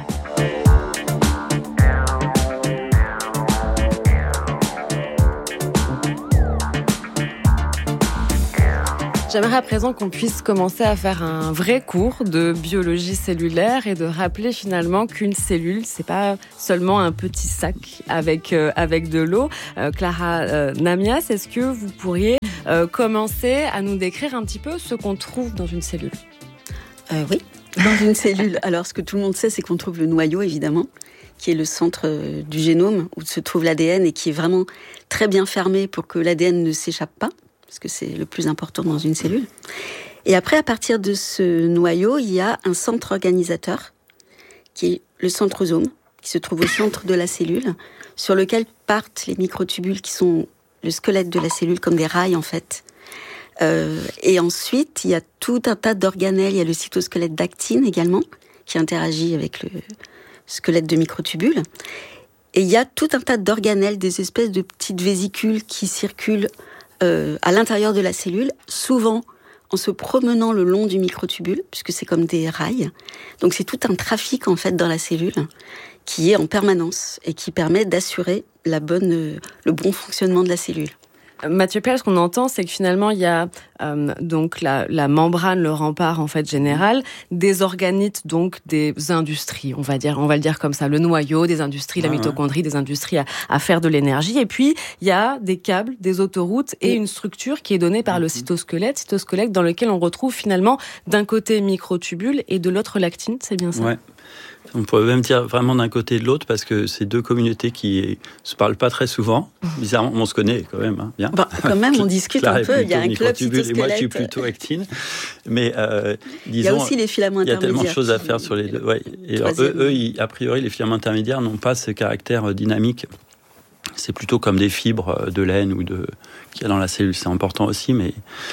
J'aimerais à présent qu'on puisse commencer à faire un vrai cours de biologie cellulaire et de rappeler finalement qu'une cellule, c'est pas seulement un petit sac avec de l'eau. Clara Damias, est-ce que vous pourriez commencer à nous décrire un petit peu ce qu'on trouve dans une cellule ? Oui, dans une cellule. Alors, ce que tout le monde sait, c'est qu'on trouve le noyau, évidemment, qui est le centre du génome où se trouve l'ADN et qui est vraiment très bien fermé pour que l'ADN ne s'échappe pas, parce que c'est le plus important dans une cellule. Et après, à partir de ce noyau, il y a un centre organisateur, qui est le centrosome, qui se trouve au centre de la cellule, sur lequel partent les microtubules qui sont le squelette de la cellule, comme des rails en fait. Et ensuite, il y a tout un tas d'organelles. Il y a le cytosquelette d'actine également, qui interagit avec le squelette de microtubules. Et il y a tout un tas d'organelles, des espèces de petites vésicules qui circulent à l'intérieur de la cellule, souvent en se promenant le long du microtubule, puisque c'est comme des rails. Donc c'est tout un trafic en fait dans la cellule qui est en permanence et qui permet d'assurer le bon fonctionnement de la cellule. Mathieu Perle, ce qu'on entend, c'est que finalement, il y a donc la membrane, le rempart en fait général, des organites, donc des industries, on va le dire comme ça, le noyau, des industries, la mitochondrie, des industries à faire de l'énergie. Et puis, il y a des câbles, des autoroutes et une structure qui est donnée par le cytosquelette dans lequel on retrouve finalement d'un côté microtubule et de l'autre l'actine, c'est bien ça ? Ouais. On pourrait même dire vraiment d'un côté et de l'autre, parce que c'est 2 communautés qui se parlent pas très souvent. Bizarrement, on se connaît quand même, hein, bien. Quand même, on discute un peu. Il y a un club cytosquelette. Et moi, je suis plutôt actine. Mais disons, il y a aussi les filaments intermédiaires. Il y a tellement de choses à faire sur les deux. Ouais. Et alors, eux, a priori, les filaments intermédiaires n'ont pas ce caractère dynamique. C'est plutôt comme des fibres de laine ou qu'il y a dans la cellule. C'est important aussi, mais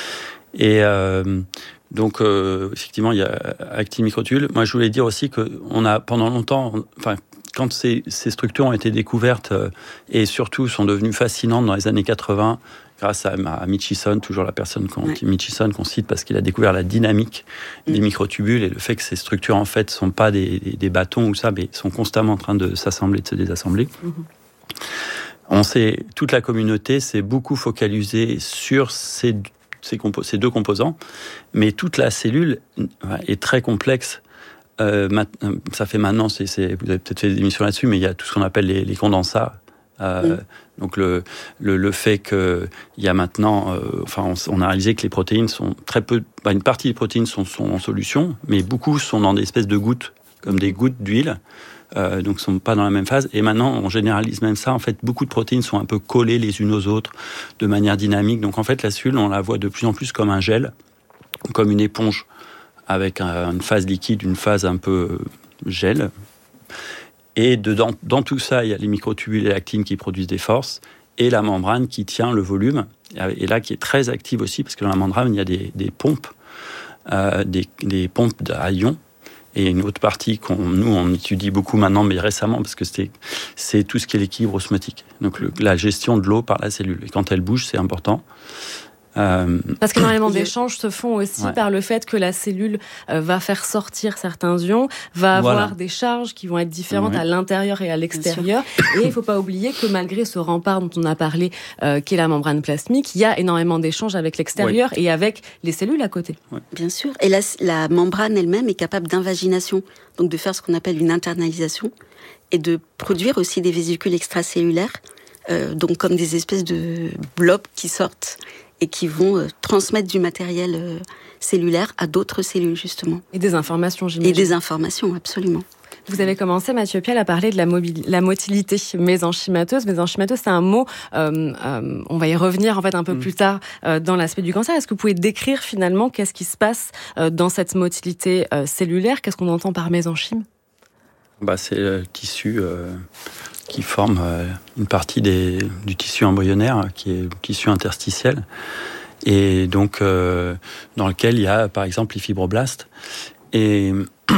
donc, effectivement, il y a actine microtubule. Moi, je voulais dire aussi qu'on a, pendant longtemps, quand ces structures ont été découvertes et surtout sont devenues fascinantes dans les années 80, grâce à Mitchison, toujours la personne Mitchison qu'on cite parce qu'il a découvert la dynamique des microtubules et le fait que ces structures, en fait, sont pas des bâtons ou ça, mais sont constamment en train de s'assembler, de se désassembler. On sait, toute la communauté s'est beaucoup focalisée sur ces 2 composants, mais toute la cellule est très complexe. Ça fait maintenant, vous avez peut-être fait des émissions là-dessus, mais il y a tout ce qu'on appelle les condensats. Donc le fait qu'il y a maintenant, on a réalisé que les protéines sont très peu, une partie des protéines sont en solution, mais beaucoup sont dans des espèces de gouttes, comme des gouttes d'huile. Donc sont pas dans la même phase. Et maintenant, on généralise même ça. En fait, beaucoup de protéines sont un peu collées les unes aux autres de manière dynamique. Donc en fait, la cellule, on la voit de plus en plus comme un gel, comme une éponge, avec une phase liquide, une phase un peu gel. Et dans tout ça, il y a les microtubules et l'actine qui produisent des forces, et la membrane qui tient le volume, et là qui est très active aussi, parce que dans la membrane, il y a des pompes, des pompes à ions. Et une autre partie on étudie beaucoup maintenant, mais récemment, parce que c'est tout ce qui est l'équilibre osmotique. Donc la gestion de l'eau par la cellule. Et quand elle bouge, c'est important. Parce qu'énormément d'échanges se font aussi par le fait que la cellule va faire sortir certains ions, va avoir des charges qui vont être différentes à l'intérieur et à l'extérieur. Et il ne faut pas oublier que malgré ce rempart dont on a parlé, qui est la membrane plasmique, il y a énormément d'échanges avec l'extérieur et avec les cellules à côté. Bien sûr. Et la membrane elle-même est capable d'invagination, donc de faire ce qu'on appelle une internalisation, et de produire aussi des vésicules extracellulaires, donc comme des espèces de blobs qui sortent et qui vont transmettre du matériel cellulaire à d'autres cellules, justement. Et des informations, j'imagine. Et des informations, absolument. Vous avez commencé, Mathieu Pial, à parler de la motilité mésenchymateuse. Mésenchymateuse, c'est un mot, on va y revenir en fait un peu plus tard dans l'aspect du cancer. Est-ce que vous pouvez décrire finalement qu'est-ce qui se passe dans cette motilité cellulaire? Qu'est-ce qu'on entend par mésenchyme? C'est le tissu qui forme une partie du tissu embryonnaire, qui est le tissu interstitiel, et donc dans lequel il y a par exemple les fibroblastes. Et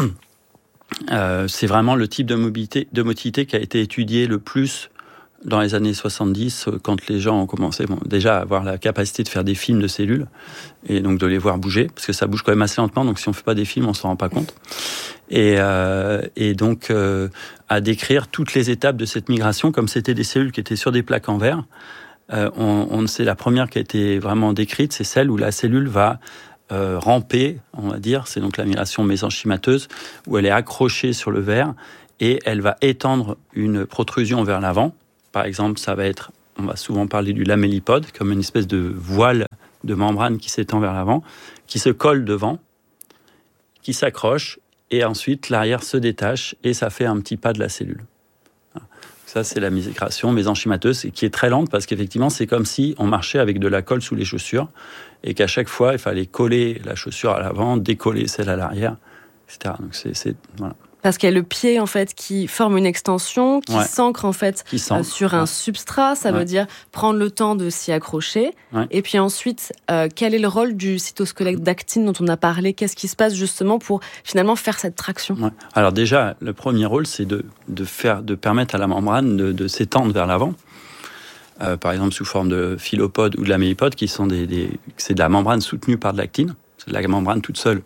c'est vraiment le type de motilité qui a été étudié le plus dans les années 70, quand les gens ont commencé déjà à avoir la capacité de faire des films de cellules, et donc de les voir bouger, parce que ça bouge quand même assez lentement, donc si on ne fait pas des films, on ne s'en rend pas compte. Et donc à décrire toutes les étapes de cette migration, comme c'était des cellules qui étaient sur des plaques en verre. C'est la première qui a été vraiment décrite, c'est celle où la cellule va ramper, on va dire, c'est donc la migration mésenchymateuse, où elle est accrochée sur le verre et elle va étendre une protrusion vers l'avant. Par exemple, on va souvent parler du lamellipode, comme une espèce de voile de membrane qui s'étend vers l'avant, qui se colle devant, qui s'accroche, et ensuite l'arrière se détache et ça fait un petit pas de la cellule. Ça, c'est la migration mésenchymateuse, qui est très lente parce qu'effectivement, c'est comme si on marchait avec de la colle sous les chaussures et qu'à chaque fois, il fallait coller la chaussure à l'avant, décoller celle à l'arrière, etc. Donc voilà. Parce qu'il y a le pied en fait qui forme une extension, qui s'ancre en fait sur un substrat. Ça veut dire prendre le temps de s'y accrocher. Et puis ensuite, quel est le rôle du cytosquelette d'actine dont on a parlé? Qu'est-ce qui se passe justement pour finalement faire cette traction? Alors déjà, le premier rôle, c'est de permettre à la membrane de s'étendre vers l'avant. Par exemple, sous forme de phyllopodes ou de lamellipode, qui sont c'est de la membrane soutenue par de l'actine. C'est de la membrane toute seule.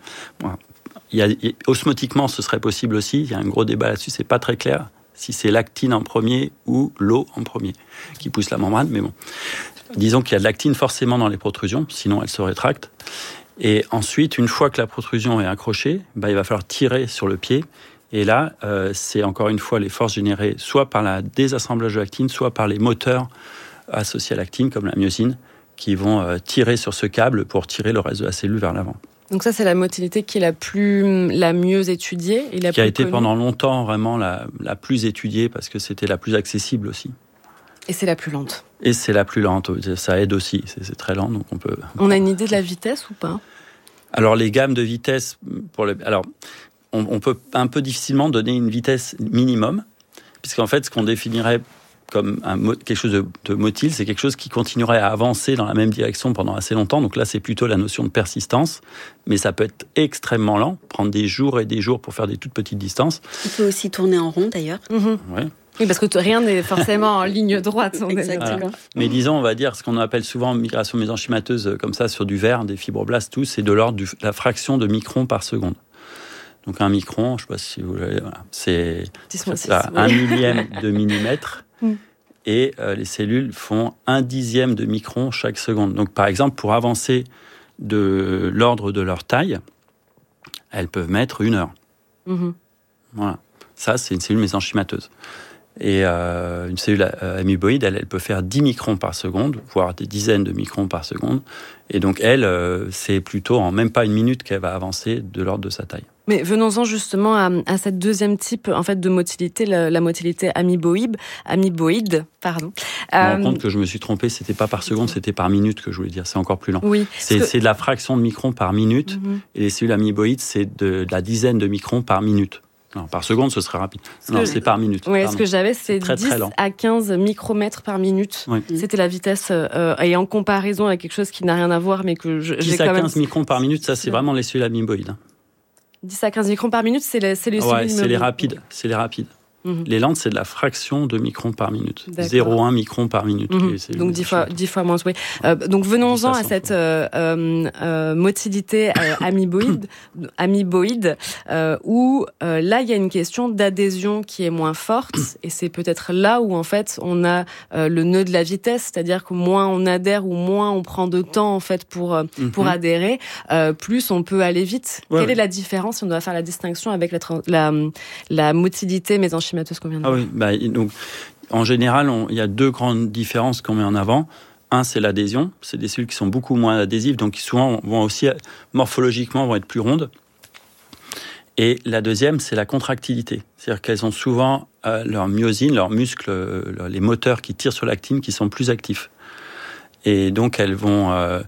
Osmotiquement, ce serait possible aussi. Il y a un gros débat là-dessus. C'est pas très clair si c'est l'actine en premier ou l'eau en premier qui pousse la membrane. Mais bon, disons qu'il y a de l'actine forcément dans les protrusions, sinon elle se rétracte. Et ensuite, une fois que la protrusion est accrochée, il va falloir tirer sur le pied. Et là, c'est encore une fois les forces générées soit par la désassemblage de l'actine, soit par les moteurs associés à l'actine, comme la myosine, qui vont tirer sur ce câble pour tirer le reste de la cellule vers l'avant. Donc ça, c'est la motilité qui est la mieux étudiée et qui a été pendant longtemps vraiment la plus étudiée parce que c'était la plus accessible aussi. Et c'est la plus lente. Et c'est la plus lente, ça aide aussi, c'est très lent, donc on peut... On a une idée de la vitesse ou pas? Alors les gammes de vitesse, on peut un peu difficilement donner une vitesse minimum, puisqu'en fait, ce qu'on définirait comme quelque chose de motile, c'est quelque chose qui continuerait à avancer dans la même direction pendant assez longtemps. Donc là, c'est plutôt la notion de persistance. Mais ça peut être extrêmement lent, prendre des jours et des jours pour faire des toutes petites distances. Il peut aussi tourner en rond, d'ailleurs. Oui, parce que rien n'est forcément en ligne droite. Exactement. Voilà. Mais disons, on va dire, ce qu'on appelle souvent migration mésenchymateuse, comme ça, sur du verre, des fibroblastes, tout, c'est de l'ordre de la fraction de micron par seconde. Donc un micron, je ne sais pas si vous l'avez, c'est 1 millième de millimètre. Et les cellules font 1/10 de micron chaque seconde. Donc, par exemple, pour avancer de l'ordre de leur taille, elles peuvent mettre 1 heure. Voilà. Ça, c'est une cellule mésenchymateuse. Et une cellule amoeboïde, elle peut faire 10 microns par seconde, voire des dizaines de microns par seconde. Et donc, elle, c'est plutôt en même pas 1 minute qu'elle va avancer de l'ordre de sa taille. Mais venons-en justement à cette deuxième type en fait de motilité, la motilité amoeboïde. Pardon. Je me rends compte que je me suis trompé, c'était pas par seconde, c'était par minute que je voulais dire. C'est encore plus lent. Oui. C'est de la fraction de micron par minute, et les cellules amoeboïdes, c'est de la dizaine de microns par minute. Non, par seconde, ce serait rapide. C'est par minute. Oui, ce que j'avais, c'est 10 à 15 micromètres par minute. Oui. C'était la vitesse, et en comparaison avec quelque chose qui n'a rien à voir, mais que j'ai 10 à 15 microns par minute, ça, c'est vraiment les cellules amoeboïdes. 10 à 15 microns par minute, c'est les cellules c'est les rapides. C'est les rapides. Les lentes, c'est de la fraction de micron par minute. D'accord. 0,1 micron par minute. Donc 10 fois moins. Oui. Donc venons-en à cette motilité amoeboïde, où là, il y a une question d'adhésion qui est moins forte, et c'est peut-être là où, en fait, on a le nœud de la vitesse, c'est-à-dire que moins on adhère ou moins on prend de temps, en fait, pour adhérer, plus on peut aller vite. Quelle est la différence, si on doit faire la distinction avec la motilité mésenchymateuse qu'on vient de voir? Donc, en général, il y a deux grandes différences qu'on met en avant. Un, c'est l'adhésion. C'est des cellules qui sont beaucoup moins adhésives, donc qui souvent vont aussi, morphologiquement, vont être plus rondes. Et la deuxième, c'est la contractilité. C'est-à-dire qu'elles ont souvent leur myosine, leurs muscles, les moteurs qui tirent sur l'actine, qui sont plus actifs. Et donc, elles vont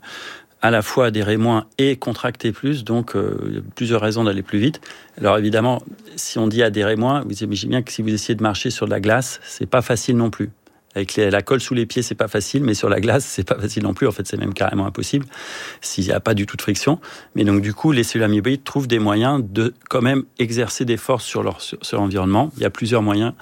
à la fois adhérer moins et contracter plus, donc il y a plusieurs raisons d'aller plus vite. Alors évidemment, si on dit adhérer moins, vous imaginez bien que si vous essayez de marcher sur de la glace, c'est pas facile non plus. Avec la colle sous les pieds, c'est pas facile, mais sur la glace, c'est pas facile non plus. En fait, c'est même carrément impossible s'il n'y a pas du tout de friction. Mais donc, du coup, les cellules amoeboïdes trouvent des moyens de quand même exercer des forces sur l'environnement. Il y a plusieurs moyens.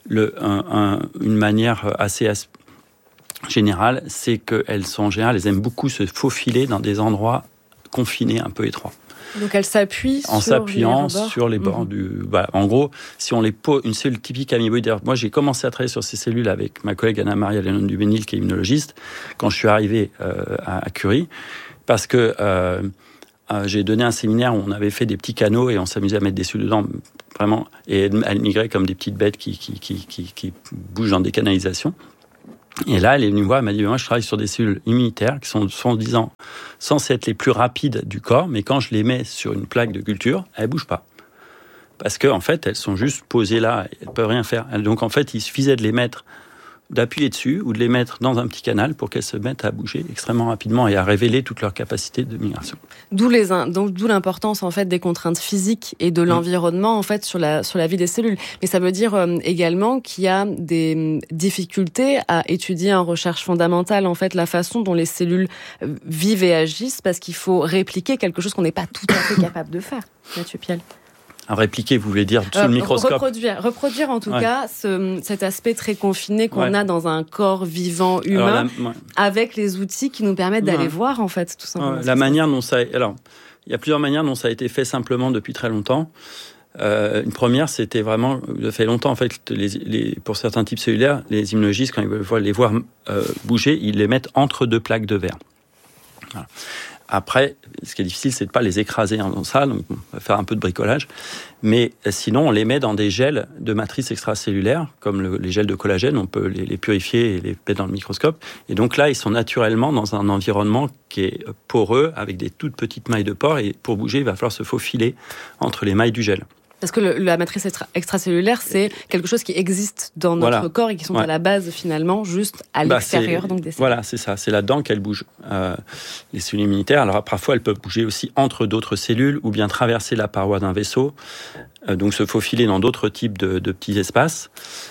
Une manière assez générale, c'est qu'elles sont en général, elles aiment beaucoup se faufiler dans des endroits confinés, un peu étroits. Donc elles s'appuient en s'appuyant sur les bords du. En gros, si on les pose, une cellule typique amoeboïde. Moi, j'ai commencé à travailler sur ces cellules avec ma collègue Anna-Maria Lennon-Duménil, qui est immunologiste, quand je suis arrivé à Curie, parce que j'ai donné un séminaire où on avait fait des petits canaux et on s'amusait à mettre des cellules dedans, vraiment, et elles migraient comme des petites bêtes qui bougent dans des canalisations. Et là, elle est venue me voir, elle m'a dit, moi, je travaille sur des cellules immunitaires qui sont, soi-disant, censées être les plus rapides du corps, mais quand je les mets sur une plaque de culture, elles bougent pas. Parce qu'en fait, elles sont juste posées là, elles peuvent rien faire. Donc, en fait, il suffisait de les mettre, d'appuyer dessus, ou de les mettre dans un petit canal pour qu'elles se mettent à bouger extrêmement rapidement et à révéler toute leur capacité de migration. D'où l'importance, en fait, des contraintes physiques et de l'environnement, en fait, sur la vie des cellules. Mais ça veut dire également qu'il y a des difficultés à étudier en recherche fondamentale, en fait, la façon dont les cellules vivent et agissent, parce qu'il faut répliquer quelque chose qu'on n'est pas tout à fait capable de faire. Mathieu Piel. À répliquer, vous voulez dire sous le microscope? Reproduire en tout cas cet aspect très confiné qu'on a dans un corps vivant humain, avec les outils qui nous permettent d'aller voir, en fait, tout simplement. La manière dont ça... Alors, il y a plusieurs manières dont ça a été fait simplement depuis très longtemps. Une première, c'était vraiment... Ça fait longtemps, en fait, pour certains types cellulaires, les immunologistes, quand ils veulent les voir bouger, ils les mettent entre deux plaques de verre. Voilà. Après, ce qui est difficile, c'est de pas les écraser dans ça, donc on va faire un peu de bricolage. Mais sinon, on les met dans des gels de matrice extracellulaire, comme les gels de collagène, on peut les purifier et les mettre dans le microscope. Et donc là, ils sont naturellement dans un environnement qui est poreux, avec des toutes petites mailles de pores, et pour bouger, il va falloir se faufiler entre les mailles du gel. Parce que la matrice extracellulaire, c'est quelque chose qui existe dans notre corps et qui sont à la base, finalement, juste à l'extérieur donc des cellules. Voilà, c'est ça. C'est là-dedans qu'elles bougent. Les cellules immunitaires, alors parfois, elles peuvent bouger aussi entre d'autres cellules ou bien traverser la paroi d'un vaisseau, donc se faufiler dans d'autres types de petits espaces.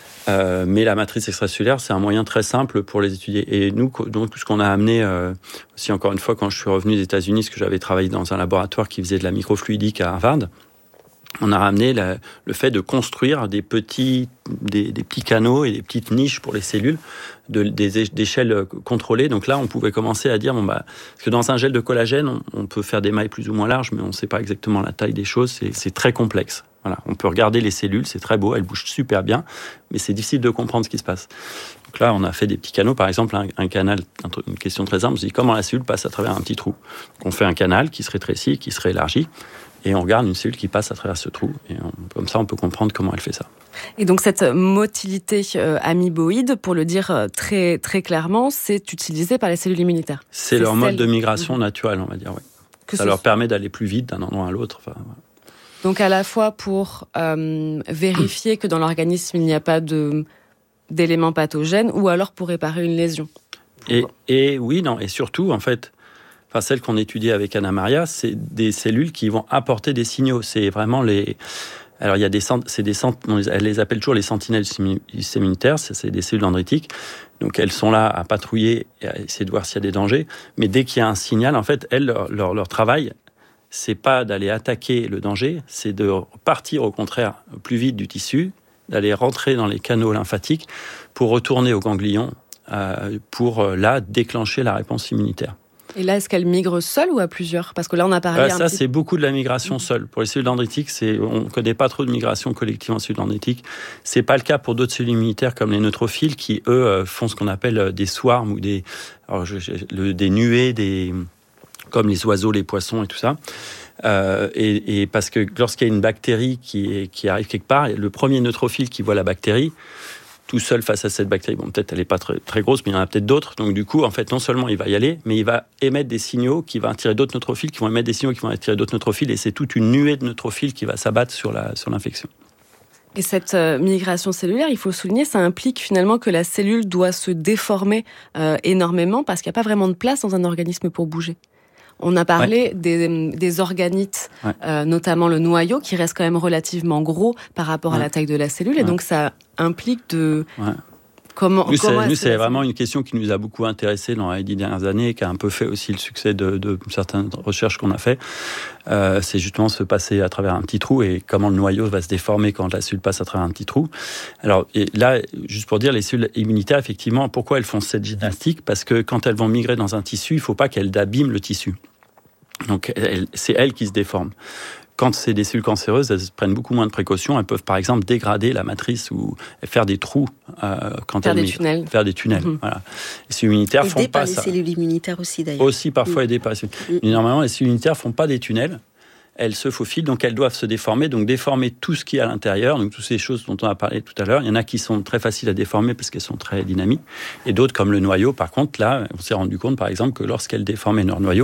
Mais la matrice extracellulaire, c'est un moyen très simple pour les étudier. Et nous, donc, tout ce qu'on a amené, aussi encore une fois, quand je suis revenu des États-Unis, parce que j'avais travaillé dans un laboratoire qui faisait de la microfluidique à Harvard, on a ramené le fait de construire des petits canaux et des petites niches pour les cellules d'échelle contrôlée. Donc là, on pouvait commencer à dire, parce que dans un gel de collagène, on peut faire des mailles plus ou moins larges, mais on ne sait pas exactement la taille des choses. C'est très complexe. Voilà, on peut regarder les cellules, c'est très beau, elles bougent super bien, mais c'est difficile de comprendre ce qui se passe. Donc là, on a fait des petits canaux, par exemple, un canal, une question très simple, on se dit comment la cellule passe à travers un petit trou. Donc on fait un canal qui se rétrécit, qui se réélargit, et on regarde une cellule qui passe à travers ce trou. Et comme ça, on peut comprendre comment elle fait ça. Et donc, cette motilité amoeboïde, pour le dire très, très clairement, c'est utilisé par les cellules immunitaires. C'est leur mode de migration naturel, on va dire, oui. Ça leur permet d'aller plus vite d'un endroit à l'autre. Enfin, voilà. Donc, à la fois pour vérifier que dans l'organisme, il n'y a pas d'éléments pathogènes, ou alors pour réparer une lésion. Et surtout, en fait, celles qu'on étudie avec Anna-Maria, c'est des cellules qui vont apporter des signaux. C'est vraiment Alors, il y a elle les appelle toujours les sentinelles immunitaires, c'est des cellules dendritiques. Donc, elles sont là à patrouiller et à essayer de voir s'il y a des dangers. Mais dès qu'il y a un signal, en fait, leur travail, c'est pas d'aller attaquer le danger, c'est de partir au contraire plus vite du tissu d'aller rentrer dans les canaux lymphatiques pour retourner au ganglion, pour là déclencher la réponse immunitaire. Et là, est-ce qu'elle migre seule ou à plusieurs ? Parce que là, on a parlé ça, c'est beaucoup de la migration seule. Pour les cellules dendritiques, on ne connaît pas trop de migration collective en cellules dendritiques. C'est pas le cas pour d'autres cellules immunitaires comme les neutrophiles qui, eux, font ce qu'on appelle des swarms ou des nuées, comme les oiseaux, les poissons et tout ça. Et parce que lorsqu'il y a une bactérie qui arrive quelque part, le premier neutrophile qui voit la bactérie, tout seul face à cette bactérie, peut-être elle n'est pas très, très grosse, mais il y en a peut-être d'autres. Donc du coup, en fait, non seulement il va y aller, mais il va émettre des signaux qui vont attirer d'autres neutrophiles, qui vont émettre des signaux qui vont attirer d'autres neutrophiles, et c'est toute une nuée de neutrophiles qui va s'abattre sur l'infection. Et cette migration cellulaire, il faut souligner, ça implique finalement que la cellule doit se déformer énormément parce qu'il n'y a pas vraiment de place dans un organisme pour bouger. On a parlé des organites, notamment le noyau, qui reste quand même relativement gros par rapport à la taille de la cellule. Et donc, ça implique de... Comment c'est vraiment une question qui nous a beaucoup intéressés dans les 10 dernières années, qui a un peu fait aussi le succès de certaines recherches qu'on a fait. C'est justement se passer à travers un petit trou et comment le noyau va se déformer quand la cellule passe à travers un petit trou. Alors et là, juste pour dire, les cellules immunitaires, effectivement, pourquoi elles font cette gymnastique ? Parce que quand elles vont migrer dans un tissu, il ne faut pas qu'elles abîment le tissu. Donc c'est elles qui se déforment. Quand c'est des cellules cancéreuses, elles prennent beaucoup moins de précautions. Elles peuvent, par exemple, dégrader la matrice ou faire des trous quand elles migrent. Faire des tunnels. Voilà. Les cellules immunitaires font pas ça. Aidées par les cellules immunitaires aussi, d'ailleurs. Aussi, parfois aidées par les cellules. Mais normalement, les cellules immunitaires font pas des tunnels. Elles se faufilent, donc elles doivent se déformer, donc déformer tout ce qui est à l'intérieur, donc toutes ces choses dont on a parlé tout à l'heure. Il y en a qui sont très faciles à déformer parce qu'elles sont très dynamiques, et d'autres, comme le noyau, par contre, là, on s'est rendu compte, par exemple, que lorsqu'elles déformaient leur noyau,